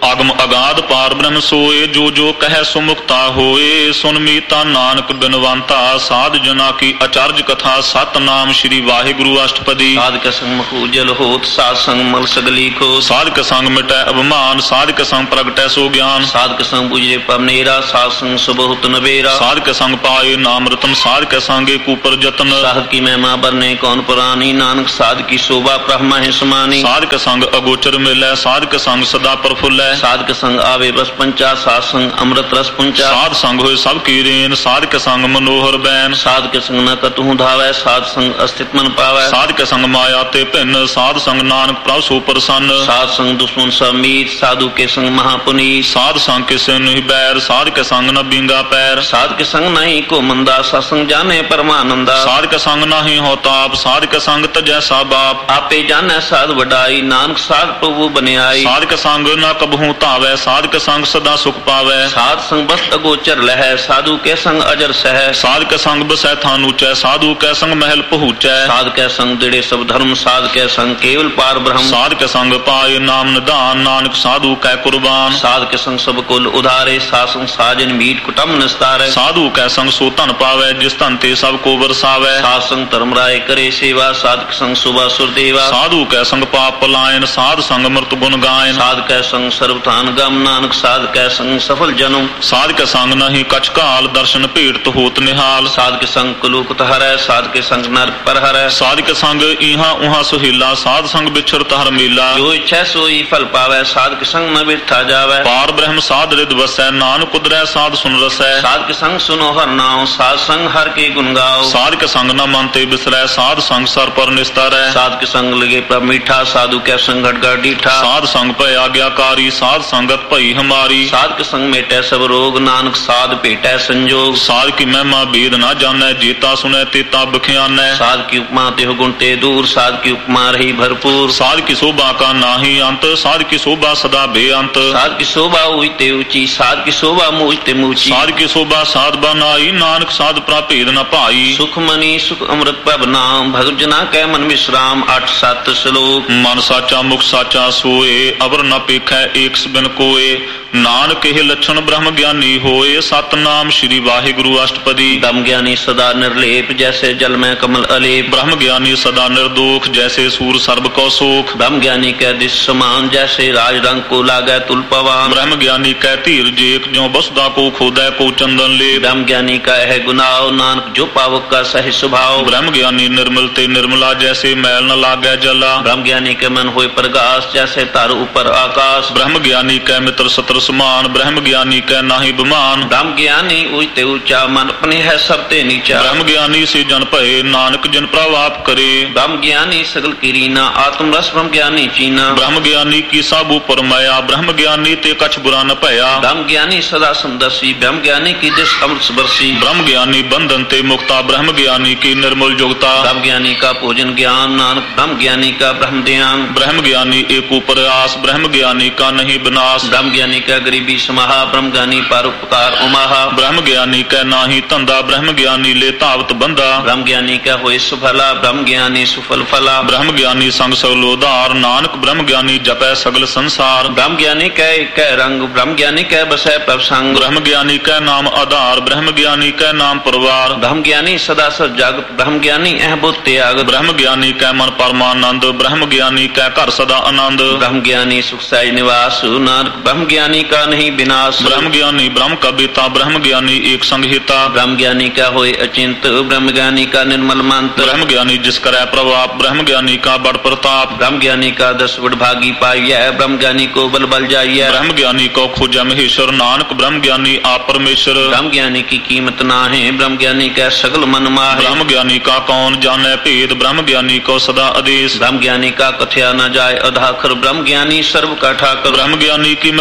Speaker 1: ਆਗਮ ਅਗਾਧ ਪਾਰ ਬ੍ਰਹਮ ਸੋਏ, ਜੋ ਜੋ ਕਹਿ ਸੁਮੁਕਤਾ ਹੋਏ। ਸੁਨ ਮੀਤਾ ਨਾਨਕ ਬਿਨਵੰਤਾ, ਸਾਧ ਜਨਾ ਕੀ ਅਚਰਜ ਕਥਾ। ਸਤਨਾਮ ਸ੍ਰੀ ਵਾਹਿਗੁਰੂ ਅਸ਼ਟਪਦੀ।
Speaker 2: ਸਾਧਕ ਸੰਗ ਮਖੂਜਲ ਹੋਤ, ਸਾਧ ਸੰਗ ਮਲ ਸਗਲੀ ਖੋ।
Speaker 1: ਸਾਧਕ ਸੰਗ ਮਿਟੈ ਅਭਿਮਾਨ, ਸਾਧਕ ਸੰਗ ਪ੍ਰਗਟੈ ਸੋ ਗਿਆਨ।
Speaker 2: ਸਾਧਕ ਸੰਗ ਬੁਝੇ ਪਵਨੇਰਾ, ਸਾਧ ਸੰਗ ਸੁਬਹੁਤ ਨਵੇਰਾ।
Speaker 1: ਸਾਧਕ ਸੰਗ ਪਾਏ ਨਾਮ ਰਤਨ, ਸਾਧਕ ਸੰਗ ਏਕੂ ਪਰ ਜਤਨ।
Speaker 2: ਸਾਧ ਕੀ ਮਹਿਮਾ ਬਰਨੇ ਕੌਣ ਪੁਰਾਨੀ, ਨਾਨਕ ਸਾਧ ਕੀ ਸ਼ੋਭਾ ਬ੍ਰਹਮਾ ਹੈ ਸਮਾਨੀ।
Speaker 1: ਸਾਧਕ ਸੰਗ ਅਗੋਚਰ ਮਿਲੈ, ਸਾਧਕ ਸੰਗ ਸਦਾ ਪ੍ਰਫੁੱਲੈ।
Speaker 2: ਸਾਧਕ ਸੰਗ ਆਵੇ ਬਸ ਪੰਚਾ, ਸਾਧ ਸੰਗ ਅੰਮ੍ਰਿਤ ਰਸ ਪੁੰਚਾ।
Speaker 1: ਸਾਧ ਸੰਗ ਹੋਏ ਸਭ ਕੀ ਰੇਨ, ਸਾਧਕ ਸੰਗ ਮਨੋਹਰ ਬੈਨ।
Speaker 2: ਸਾਧਕ ਸੰਗ ਨ ਕਤਹੂ ਧਾਵੈ, ਸਾਧ ਸੰਗ ਅਸਥਿਤ ਮਨ ਪਾਵੈ।
Speaker 1: ਸਾਧਕ ਸੰਗ ਮਾਇਆ ਤੇ ਭਿੰਨ, ਸਾਧ ਸੰਗ ਨਾਨਕ ਪ੍ਰਭ ਸੋ ਪ੍ਰਸੰਨ।
Speaker 2: ਸਾਧ ਸੰਗ ਦੁਸ਼ਮਨ ਸਭ ਮੀਤ, ਸਾਧੂ ਕੇ ਸੰਗ ਮਹਾਪੁਨੀਤ।
Speaker 1: ਸਾਧ ਸੰਗ ਕਿਸੇ ਨਹੀਂ ਬੈਰ, ਸਾਧਕ ਸੰਗ ਨ ਬਿੰਗਾ ਪੈਰ।
Speaker 2: ਸਾਧਕ ਸੰਗ ਨਹੀਂ ਕੋ ਮੰਦਾ, ਸਤ ਸੰਗ ਜਾਣੇ ਪਰਮਾਨੰਦਾ।
Speaker 1: ਸਾਧਕ ਸੰਗ ਨਾਹੀ ਹੋ ਤਾਪ, ਸਾਧਕ ਸੰਗ ਤਜੈ ਸਾ ਬਾਪ।
Speaker 2: ਆਪੇ ਜਾਣੈ ਸਾਧ ਵਡਾਈ, ਨਾਨਕ ਸਾਧ ਪ੍ਰਭੂ ਬਨਿਆਈ।
Speaker 1: ਸਾਧਕ ਸੰਗ ਨ ਕਬਹੂ ਧਾਵੈ, ਸਾਧਕ ਸੰਗ ਸਦਾ ਸੁਖ ਪਾਵੈ।
Speaker 2: ਸਾਧ ਸੰਗ ਬਸ ਅਗੋਚਰ ਲਹੈ, ਸਾਧੂ ਕੇ ਸੰਗ ਅਜਰ ਸਹਿ।
Speaker 1: ਸਾਧਕ ਸੰਗ ਬਸੈ ਥਾਨ ਉਚੈ, ਸਾਧੂ ਕੈ ਸੰਗ ਮਹਿਲ ਪਹੁੰਚੈ।
Speaker 2: ਸਾਧ ਕੈ ਸੰਗ ਦਿੜੇ ਸਭ ਧਰਮ, ਸਾਧ ਕੈ ਸੰਗ ਕੇਵਲ ਪਾਰ ਬ੍ਰਹਮ।
Speaker 1: ਸਾਧਕ ਸੰਗ ਪਾਏ ਨਾਮ ਨਿਧਾਨ, ਨਾਨਕ ਸਾਧੂ ਕੈ ਕੁਰਬਾਨ।
Speaker 2: ਸਾਧ ਕੇ ਸੰਗ ਸਭ ਕੁਲ ਉਧਾਰੇ, ਸਾਧ ਸੰਗ ਸਾਜਨ ਮੀਟ ਕੁਟੰਬ ਨਿਸਤਾਰੈ।
Speaker 1: ਸਾਧੂ ਕੈ ਸੰਗ ਸੋ ਧਨ ਪਾਵੈ, ਜਿਸ ਧਨ ਤੇ ਸਭ ਕੋ ਵਰਸਾਵੈ।
Speaker 2: ਸਾਧ ਸੰਗ ਧਰਮ ਰਾਏ ਕਰੇ ਸੇਵਾ, ਸਾਧਕ ਸੰਗ ਸੁਭਾ ਸੁਰਦੇਵਾ।
Speaker 1: ਸਾਧੂ ਕੈ ਸੰਗ ਪਾਪ ਪਲਾਇਨ, ਸਾਧ ਸੰਗ ਮਰਤ ਗੁਣ ਗਾਇਨ।
Speaker 2: ਸਾਧ ਕੈ ਸੰਗ ਸਰਬ ਥਾਨ ਗਮ, ਨਾਨਕ ਸਾਧ ਕੈ ਸੰਗ ਸਫਲ ਜਨਮ।
Speaker 1: ਸਾਧਕ ਸੰਗ ਨਹੀਂ ਕਛ ਕਾਲ, ਦਰਸ਼ਨ ਭੇਟ ਹੋਤ ਨਿਹਾਲ।
Speaker 2: ਸਾਧ ਕੇ ਸੰਗ ਕੁਲੂਕਤ ਹਰੈ, ਸਾਧ ਕੇ ਸੰਗ ਨਰਕ ਪਰ ਹਰੈ।
Speaker 1: ਸਾਧਕ ਸੰਗ ਇਹਾਂ ਉਹਾਂ ਸੁਹੀਲਾ, ਸਾਧ ਸੰਗ ਵਿਛੜਤ ਹਰ ਮੇਲਾ।
Speaker 2: ਜੋ ਇੱਛੈ ਸੋਈ ਫਲ ਪਾਵੈ, ਸਾਧ ਕੇ ਸੰਗ ਨ ਬਿਰਥਾ ਜਾਵੈ।
Speaker 1: ਪਾਰ ਬ੍ਰਹਮ ਸਾਧ ਰਿਦ ਵਸੈ, ਨਾਨਕ ਉਦਰੈ ਸਾਧ ਸੁਨ ਰਸੈ।
Speaker 2: ਸਾਧ ਕੇ ਸੰਗ ਸੁਨੋ ਹਰ ਨਾਉ, ਸਾਧ ਸੰਗ ਹਰ ਕੇ ਗੁਣ ਗਾਓ।
Speaker 1: ਸਾਧਕ ਸੰਗ ਨ ਮਨ ਤੇ ਬਿਸਰੈ, ਸਾਧ ਸੰਗ ਸਰ ਪਰ ਨਿਸਤਰੈ।
Speaker 2: ਸਾਧ ਕੇ ਸੰਗ ਲਗੇ ਪ੍ਰਭ ਮੀਠਾ, ਸਾਧੂ ਕੈ ਸੰਗ ਘਟ ਘਟ ਡੀਠਾ।
Speaker 1: ਸਾਧ ਸੰਗ ਭਇ ਆਗਿਆਕਾਰੀ, ਸਾਧ ਸੰਗਤ ਭਈ ਹਮਾਰੀ।
Speaker 2: ਸਾਧ ਕੇ ਸੰਗ ਮੇਟੈ ਸਭ ਰੋਗ, ਨਾਨਕ ਸਾਧ ਭੇਟੈ ਸੰਜੋਗ।
Speaker 1: ਸਾਧ ਕੀ ਮਹਿਮਾ ਬੇਦ ਨਾ ਜਾਣੈ, ਜੇਤਾ ਸੁਣੈ ਤੇਤਾ ਬਖਿਆਨੈ।
Speaker 2: ਸਾਧ ਕੀ ਉਪਮਾ ਤਿਹੁ ਗੁਣ ਤੇ ਦੂਰ, ਸਾਧ ਕੀ ਉਪਮਾ ਰਹੀ ਭਰਪੂਰ।
Speaker 1: ਸਾਧ ਕੀ ਸ਼ੋਭਾ ਕਾ ਨਾਹੀ ਅੰਤ, ਸਾਧ ਕੀ ਸ਼ੋਭਾ ਸਦਾ ਬੇਅੰਤ।
Speaker 2: ਸਾਧ ਕੀ ਸ਼ੋਭਾ ਉਈ ਤੇ ਉੱਚੀ, ਸਾਧ ਕੀ ਸ਼ੋਭਾ ਮੂਝ ਤੇ ਮੂਚੀ।
Speaker 1: ਸਾਧ ਕੀ ਸ਼ੋਭਾ ਸਾਧ ਬਨਾਈ, ਨਾਨਕ ਸਾਧ ਪ੍ਰਭੇਦ ਨ ਭਾਈ।
Speaker 2: ਸੁਖ ਮਨੀ ਸੁਖ ਅੰਮ੍ਰਿਤ ਪ੍ਰਭ ਨਾਮ, ਭਗਤ ਜਨਾ ਕੈ ਮਨ ਵਿਸਰਾਮ। 8-7 ਸ਼ਲੋਕ।
Speaker 1: ਮਨ ਸਾਚਾ ਮੁਖ ਸਾਚਾ ਸੋਏ, ਅਵਰ ਨ ਪੇਖੈ ਏਕ ਬਿਨ ਕੋਏ। ਨਾਨਕ ਇਹ ਲੱਛਣ ਬ੍ਰਹਮ ਗਿਆਨੀ ਹੋਏ, ਸਤਨਾਮ ਸ੍ਰੀ ਵਾਹਿਗੁਰੂ ਅਸ਼ਟਪਦੀ।
Speaker 2: ਬ੍ਰਹਮ ਗਿਆਨੀ ਸਦਾ ਨਿਰਲੇਪ, ਜੈਸੇ ਜਲ ਮੈਂ ਕਮਲ ਅਲੇਪ।
Speaker 1: ਬ੍ਰਹਮ ਗਿਆਨੀ ਸਦਾ ਨਿਰਦੋਖ, ਜੈਸੇ ਸੂਰ ਸਰਬ ਕੋ ਸੋਖ।
Speaker 2: ਬ੍ਰਹਮ ਗਿਆਨੀ ਕੈ ਦਿਸ ਸਮਾਨ, ਜੈਸੇ ਰਾਜ ਰੰਗ ਕੋ ਲਾਗੈ ਤੁਲ ਪਵਾਨ।
Speaker 1: ਬ੍ਰਹਮ ਗਿਆਨੀ ਕੈ ਧੀਰ ਜੇਕ, ਜਿਉ ਬਸਦਾ ਕੋ ਖੋਦੈ ਕੋ ਚੰਦਨ ਲੇਪ।
Speaker 2: ਬ੍ਰਹਮ ਗਿਆਨੀ ਕਾ ਹੈ ਗੁਨਾਹ, ਨਾਨਕ ਜੋ ਪਾਵਕ ਕਾ ਸਹਿ ਸੁਭਾਉ।
Speaker 1: ਬ੍ਰਹਮ ਗਿਆਨੀ ਨਿਰਮਲ ਤੇ ਨਿਰਮਲਾ, ਜੈਸੇ ਮੈਲ ਨ ਲਾਗੈ ਜਲਾ।
Speaker 2: ਬ੍ਰਹਮ ਗਿਆਨੀ ਕੇ ਮਨ ਹੋਏ ਪ੍ਰਗਾਸ, ਜੈਸੇ ਧਰ ਉਪਰ ਆਕਾਸ਼।
Speaker 1: ਬ੍ਰਹਮ ਗਿਆਨੀ ਕੈ ਮਿੱਤਰ ਸਤਰ ਸਮਾਨ, ਬ੍ਰਹਮ ਗਿਆਨੀ ਕੈ ਨਾਹੀ ਬਿਮਾਨ।
Speaker 2: ਬ੍ਰਹਮ ਗਿਆਨੀ ਉਚ ਤੇ ਉੱਚਾ, ਮਨ ਆਪਣੇ ਹੈ ਸਭ ਤੇ ਨੀਚਾ।
Speaker 1: ਬ੍ਰਹਮ ਗਿਆਨੀ ਸੇ ਜਨ ਭਏ, ਨਾਨਕ ਜਿਨ ਪ੍ਰਭ ਆਪ ਕਰੇ।
Speaker 2: ਬ੍ਰਹਮ ਗਿਆਨੀ ਸਗਲ ਕੀ ਰੀਨਾ, ਆਤਮ ਰਸ ਬ੍ਰਹਮ ਗਿਆਨੀ ਚੀਨਾ।
Speaker 1: ਬ੍ਰਹਮ ਗਿਆਨੀ ਕੀ ਸਭ ਉਪਰ ਮਾਇਆ, ਬ੍ਰਹਮ ਗਿਆਨੀ ਤੇ ਕਛ ਬੁਰਾ ਨ ਭਇਆ।
Speaker 2: ਬ੍ਰਹਮ ਗਿਆਨੀ ਸਦਾ ਸਮਦਰਸੀ, ਬ੍ਰਹਮ ਗਿਆਨੀ ਕੀ ਦਿਸ ਅੰਮ੍ਰਿਤ ਬਰਸੀ।
Speaker 1: ਬ੍ਰਹਮ ਗਿਆਨੀ ਬੰਧਨ ਤੇ ਮੁਕਤਾ, ਬ੍ਰਹਮ ਗਿਆਨੀ ਕੀ ਨਿਰਮਲ ਜੁਗਤਾ।
Speaker 2: ਬ੍ਰਹਮ ਗਿਆਨੀ ਕਾ ਭੋਜਨ ਗਿਆਨ, ਨਾਨਕ ਬ੍ਰਹਮ ਗਿਆਨੀ ਕਾ ਬ੍ਰਹਮ ਧਿਆਨ।
Speaker 1: ਬ੍ਰਹਮ ਗਿਆਨੀ ਏਕੋ ਪ੍ਰਯਾਸ, ਬ੍ਰਹਮ ਗਿਆਨੀ ਕਾ ਨਹੀਂ ਬਿਨਾਸ਼।
Speaker 2: ਬ੍ਰਹਮ ਗਿਆਨੀ ਕਾ ਗਰੀਬੀ ਸਮਾਹਾ, ਬ੍ਰਹਮ ਗਿਆਨੀ ਪਰ ਉਪਕਾਰ ਉਮਾਹਾ।
Speaker 1: ਬ੍ਰਹਮ ਗਿਆਨੀ ਕੈ ਨਾਹੀ ਧੰਦਾ, ਬ੍ਰਹਮ ਗਿਆਨੀ ਲੈ ਧਾਵਤ ਬੰਦਾ।
Speaker 2: ਬ੍ਰਹਮ ਗਿਆਨੀ ਕਾ ਹੋਏ ਸੁਫਲਾ, ਬ੍ਰਹਮ ਗਿਆਨੀ ਸੁਫਲ ਫਲਾ।
Speaker 1: ਬ੍ਰਹਮ ਗਿਆਨੀ ਸੰਗ ਸਗਲ ਉਧਾਰ, ਨਾਨਕ ਬ੍ਰਹਮ ਗਿਆਨੀ ਜਪੈ ਸਗਲ ਸੰਸਾਰ।
Speaker 2: ਬ੍ਰਹਮ ਗਿਆਨੀ ਕੈ ਇਕੈ ਰੰਗ, ਬ੍ਰਹਮ ਗਿਆਨੀ ਕੈ ਬਸੈ ਪ੍ਰਭ ਸੰਗ।
Speaker 1: ਬ੍ਰਹਮ ਗਿਆਨੀ ਕੈ ਨਾਮ ਆਧਾਰ, ਬ੍ਰਹਮ ਗਿਆਨੀ ਕੈ ਨਾਮ ਪਰਵਾਰ।
Speaker 2: ਬ੍ਰਹਮ ਗਿਆਨੀ ਸਦਾ ਸਰ ਜਗਤ, ਬ੍ਰਹਮ ਗਿਆਨੀ ਇਹ ਬੁੱਧ ਤਿਆਗਤ।
Speaker 1: ਬ੍ਰਹਮ ਗਿਆਨੀ ਕੈ ਮਨ ਪਰਮਾਨੰਦ, ਬ੍ਰਹਮ ਗਿਆਨੀ ਕੈ ਘਰ ਸਦਾ ਆਨੰਦ।
Speaker 2: ਬ੍ਰਹਮ ਗਿਆਨੀ ਸੁਖ ਸਹਿਜ ਨਿਵਾਸ, ਨਾਨਕ ਬ੍ਰਹਮ ਗਿਆਨੀ ਕਾ ਨਹੀਂ ਬਿਨਾਸ਼।
Speaker 1: ਬ੍ਰਹਮ ਗਿਆਨੀ ਬ੍ਰਹਮ ਕਾ ਬੇਤਾ, ਬ੍ਰਹਮ ਗਿਆਨੀ ਏਕ ਸੰਗ ਹਿਤਾ।
Speaker 2: ਬ੍ਰਹਮ ਗਿਆਨੀ ਕਾ ਹੋਏ ਅਚਿੰਤ, ਬ੍ਰਹਮ ਗਿਆਨੀ ਕਾ ਨਿਰਮਲ ਮੰਤ।
Speaker 1: ਬ੍ਰਹਮ ਗਿਆਨੀ ਜਿਸ ਕਰੈ ਪ੍ਰਭਾਪ, ਬ੍ਰਹਮ ਗਿਆਨੀ ਕਾ ਬੜ ਪ੍ਰਤਾਪ।
Speaker 2: ਬ੍ਰਹਮ ਗਿਆਨੀ ਕਾ ਦਸ ਵਡ ਭਾਗੀ ਪਾਈਐ, ਬ੍ਰਹਮ ਗਿਆਨੀ ਕੋ ਬਲ ਬਲ ਜਾਈਐ।
Speaker 1: ਬ੍ਰਹਮ ਗਿਆਨੀ ਕੋ ਖੋਜੈ ਮਹੇਸ਼ਰ, ਨਾਨਕ ਬ੍ਰਹਮ ਗਿਆਨੀ ਆਪ ਪਰਮੇਸ਼ਰ।
Speaker 2: ਬ੍ਰਹਮ ਗਿਆਨੀ ਕੀ ਕੀਮਤ ਨਾਹਿ, ਬ੍ਰਹਮ ਗਿਆਨੀ ਕੈ ਸਗਲ ਮਨ ਮਾਹਿ।
Speaker 1: ਬ੍ਰਹਮ ਗਿਆਨੀ ਕਾ ਕੌਣ ਜਾਣੈ ਭੇਦ, ਬ੍ਰਹਮ ਗਿਆਨੀ ਕੋ ਸਦਾ ਆਦੇਸ਼।
Speaker 2: ਬ੍ਰਹਮ ਗਿਆਨੀ ਕਾ ਕਥਿਆ ਨ ਜਾਏ ਅਧਾਖਰ, ਬ੍ਰਹਮ ਗਿਆਨੀ ਸਰਬ ਕਾ ਠਾਕੁਰ।
Speaker 1: ਬ੍ਰਹਮ ਗਿਆਨੀ ਕੀਮਤ ਕੌਣ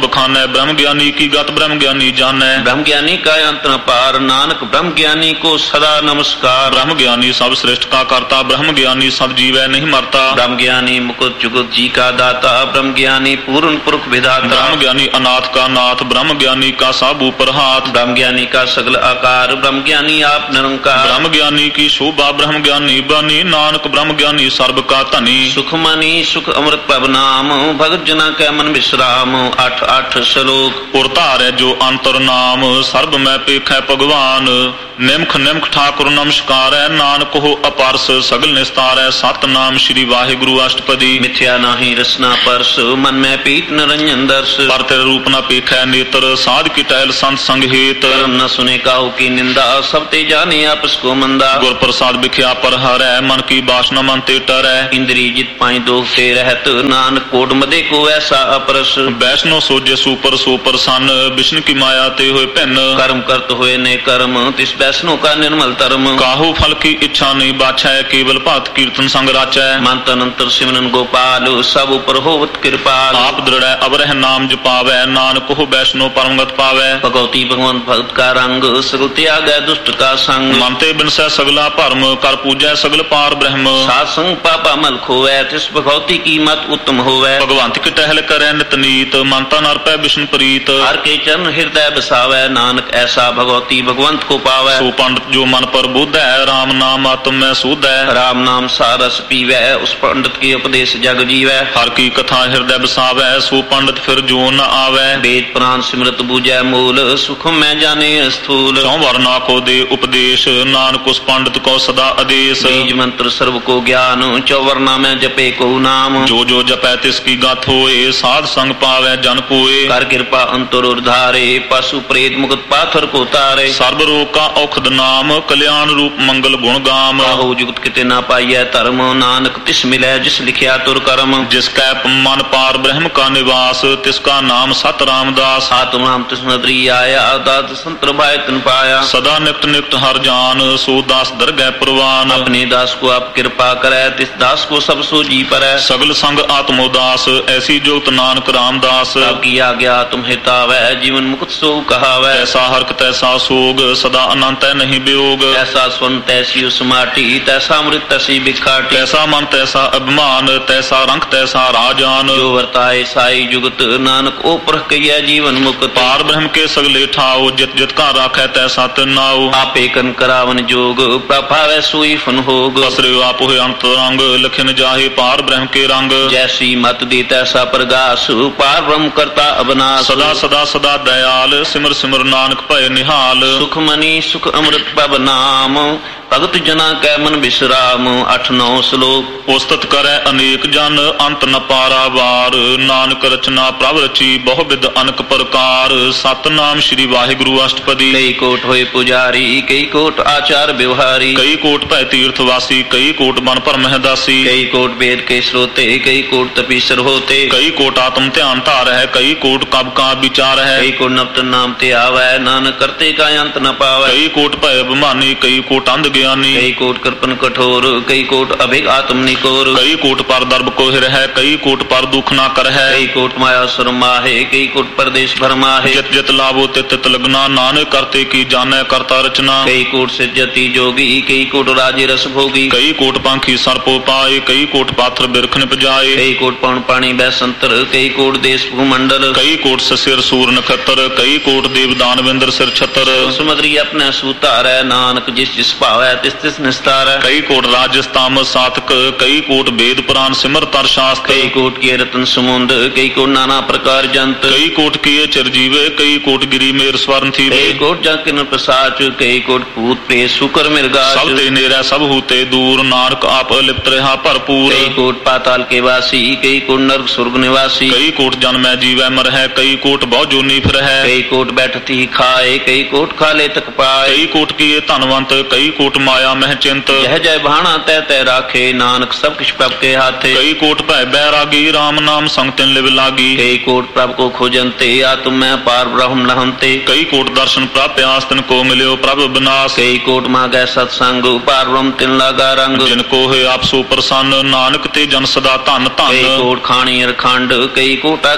Speaker 1: बखानै ब्रह्म ज्ञानी की गत ब्रह्म ज्ञानी जानै।
Speaker 2: ब्रह्म ज्ञानी का अंत न पार, नानक ब्रह्म ज्ञानी को सदा नमस्कार।
Speaker 1: ब्रह्म ज्ञानी सब श्रेष्ठ का करता, ब्रह्म ज्ञानी सब जीवै नहीं मरता।
Speaker 2: ब्रह्म ज्ञानी मुकुट जुगत जी का दाता, ब्रह्म ज्ञानी पूर्ण पुरुष विधाता।
Speaker 1: ब्रह्म ज्ञानी अनाथ का नाथ, ब्रह्म ज्ञानी का सब ऊपर हाथ।
Speaker 2: ब्रह्म ज्ञानी का सगल आकार, ब्रह्म ज्ञानी आप निरंकार।
Speaker 1: ब्रह्म ज्ञानी की शोभा ब्रह्म ज्ञानी बनी, नानक ब्रह्म ज्ञानी सर्ब का धनी।
Speaker 2: सुख मनी सुख अमृत पब नाम, भगत जना कै मन विश्राम। 8 श्लोक।
Speaker 1: उरतारै जो अंतर नाम, सर्ब में पेखै भगवान। निमख निमख ठाकुर नमस्कार है, नानक हो अपारस सगल निस्तार है। सतनाम श्री वाहिगुरु अष्टपदी।
Speaker 2: मिथ्या नाही रसना परस, मन में पीत निरंजन दर्श।
Speaker 1: पर तेरे रूप न पेखै नेत्र, साध की टहल संत संग हेत।
Speaker 2: कर्म न सुने काहू की निंदा, सब ते जाने आपस को मंदा।
Speaker 1: गुर प्रसाद बिख्या पर हरै, मन की बासना मन ते टरै।
Speaker 2: इंद्री जित पाई दोष ते रहत, नानक कोट मदे को ऐसा अपरस।
Speaker 1: वैष्णो सोजे सुपर सोपर सन, विष्णु की माया ते हुए भिन्न।
Speaker 2: कर्म करत हुए ने कर्म, तिस वैष्णो का निर्मल धर्म।
Speaker 1: काहू फल की इच्छा नहीं बाछै, केवल भक्त कीर्तन संग राचै।
Speaker 2: मंत्र अंतर सिमरन गोपाल, सब ऊपर होवत कृपाल।
Speaker 1: आप दृढ़ अवरह नाम जपावै, नानक हो वैष्णो परमगत पावै।
Speaker 2: भगवती भगवंत भक्त का रंग, सगल त्याग दुष्ट का संग।
Speaker 1: मनते बिनसै सगला भरम, कर पूजै सगल पार ब्रह्म।
Speaker 2: सात संग पापा मल खोवै, तिस भगवती की मत उत्तम होवै।
Speaker 1: भगवंत की टहल करै नित नीत, मनता नर पै विष्णु प्रीत।
Speaker 2: हर के चरण हृदय बसावै, नानक ऐसा भगवती भगवंत को पावै।
Speaker 1: सो पंडित जो मन पर बुद्ध है, राम नाम आत्म में शुद्ध है।
Speaker 2: राम नाम सारस पीवै, उस पंडित के उपदेश जग जीवै।
Speaker 1: हर की कथा हृदय बसावै, सो पंडित फिर जो न आवै।
Speaker 2: वेद पुराण सिमरत बूझै मूल, सुख में जाने स्थूल।
Speaker 1: चौ वर्णा को दे उपदेश, नानक उस पंडित को सदा आदेश।
Speaker 2: बीज मंत्र सर्व को ज्ञान, चौवर्णा में जपे को नाम।
Speaker 1: जो जो जपै तिसकी गाथ होए, साध संग पावै जन कोय।
Speaker 2: कर कृपा अंतर उधारे, पशु प्रेत मुक्त पाथर को तारे।
Speaker 1: सर्व रोग का औखद नाम, कल्याण रूप मंगल गुण गाम।
Speaker 2: हो जुगत किते ना पाइय धर्म, नानक तिस मिलै जिस लिखिया तुर कर्म।
Speaker 1: जिसकै मन पार ब्रह्म का निवास, तिसका नाम सत रामदास।
Speaker 2: आत्म नाम तिस नदरी आया, दात संतर भाई तिन पाया।
Speaker 1: सदा निकट निकट हर जान, सो दास दरगह प्रवान।
Speaker 2: अपने दास को आप कृपा करे, तिस दास को सब सो जी परै।
Speaker 1: सगल संग आत्मोदास, ऐसी जोत नानक रामदास।
Speaker 2: आपकी आज्ञा तुम हितावै, जीवन मुक्त सो कहावै।
Speaker 1: ऐसा हर्क तैसा सोग, सदा अनंत है नहीं वियोग।
Speaker 2: ऐसा स्वर्ण तैसी उस माटी, तैसा अमृत तैसी बिखाटी।
Speaker 1: तैसा मन तैसा अभिमान, तैसा रंग तैसा राजान।
Speaker 2: जो वर्ताए साई जुगत, नानक ओ परख कहिए जीवन मुक्त।
Speaker 1: पार ब्रह्म के सगले ठाओ, जित जित का राखै तैसा तिनाओ।
Speaker 2: आपे कन करावन जोग, प्रभावै सोई फन होग।
Speaker 1: असरे आप हुए अंतरंग, लखन जाहे पार ब्रह्म के रंग।
Speaker 2: जैसी मत दी तैसा प्रगास, पार ब्रह्म करता अबनास।
Speaker 1: सदा सदा सदा दयाल, सिमर सिमर नानक भय निहाल।
Speaker 2: सुख मनी सुख अमृत पब नाम, भगत जना कै मन विश्राम। 8-9 श्लोक।
Speaker 1: उस्तत करे अनेक जन, अंत न पारावार। नानक रचना प्रभ रची, बहु विध अनक प्रकार। सतनाम श्री वाहिगुरु अष्टपदी।
Speaker 2: कई कोट होए पुजारी, कई कोट आचार व्यवहारी।
Speaker 1: कई कोट भय तीर्थवासी, कई कोट मन पर महदासी।
Speaker 2: कई कोट वेद के श्रोते, कई कोट तपीसर होते।
Speaker 1: कई कोट आत्म ध्यान धार है, कई कोट कब का विचार है।
Speaker 2: कई कोट नवतन नाम ते आवै, नानक करते का अंत न पावै।
Speaker 1: कई कोट भय अभिमानी, कई कोट अंध ज्ञानी।
Speaker 2: कई कोट कृपन कठोर, कई कोट अभिग आत्म निकोर।
Speaker 1: कई कोट पर दर्भ को हिर है, कई कोट पर दुख ना कर है।
Speaker 2: कई कोट माया सुरमा है, कई कोट परदेश भरमा है।
Speaker 1: जित जित लाभो तित तित लगना, नानक करते की जाने करता रचना।
Speaker 2: कई कोट सिद्धति जोगी, कई कोट राजे रस भोगी।
Speaker 1: कई कोट पंखी सर्पो पाए, कई कोट पात्र बिरख निप जाए।
Speaker 2: कई कोट पौन पानी बैसंतर, कई कोट देश भूमंडल।
Speaker 1: कई कोट ससिर सूर नखत्र, कई कोट देव दानवेंद्र सिर छतर।
Speaker 2: सुमद्री अपने सूतार है, नानक जिस जिस भावै तिस तिस निस्तार है।
Speaker 1: कई कोट राजस्ताम सातक, कई कोट वेद पुराण सिमर तर शास्त्र।
Speaker 2: कई कोट के रतन समुंद, कई कोट नाना प्रकार जंत।
Speaker 1: कई कोट किए चिरजीवे, कई कोट गिरी मेर स्वर्ण थी।
Speaker 2: कई कोट जाकिन प्रसाच, कई कोट पूत प्रे सुकर मिर्गा।
Speaker 1: सब ते नेरा सब हूते दूर, नानक आप लिप्त रहा भरपूर।
Speaker 2: कई कोट पाताल के वासी, कई कोट नरक स्वर्ग निवासी।
Speaker 1: कई कोट जन्मै जीवै मर है, कई कोट बहु जोनी फिर है।
Speaker 2: कई कोट बैठती खाए, कई कोट खाले तक पाए।
Speaker 1: कई कोट किए धनवंत, कई कोट माया मह चिंत।
Speaker 2: जय जय भाणा तय तय राखे, नानक सब किछ प्रभ के हाथे।
Speaker 1: कई कोट भय बैरागी, राम नाम संग तिन लिव लागी।
Speaker 2: कई कोट प्रभ को खोजनते, आत्म में पार ब्रह्म लहनते।
Speaker 1: कई कोट दर्शन प्राप्त आस तिन को मिल्यो प्रभ विनाश।
Speaker 2: कई कोट मांगै सत्संग, पार ब्रह्म तिन लागा रंग।
Speaker 1: जिनको है आप सो प्रसन्न, नानक ते जन सदा धन धन।
Speaker 2: कई कोट खाणी अरखंड, कई कोट आकाश ब्रह्म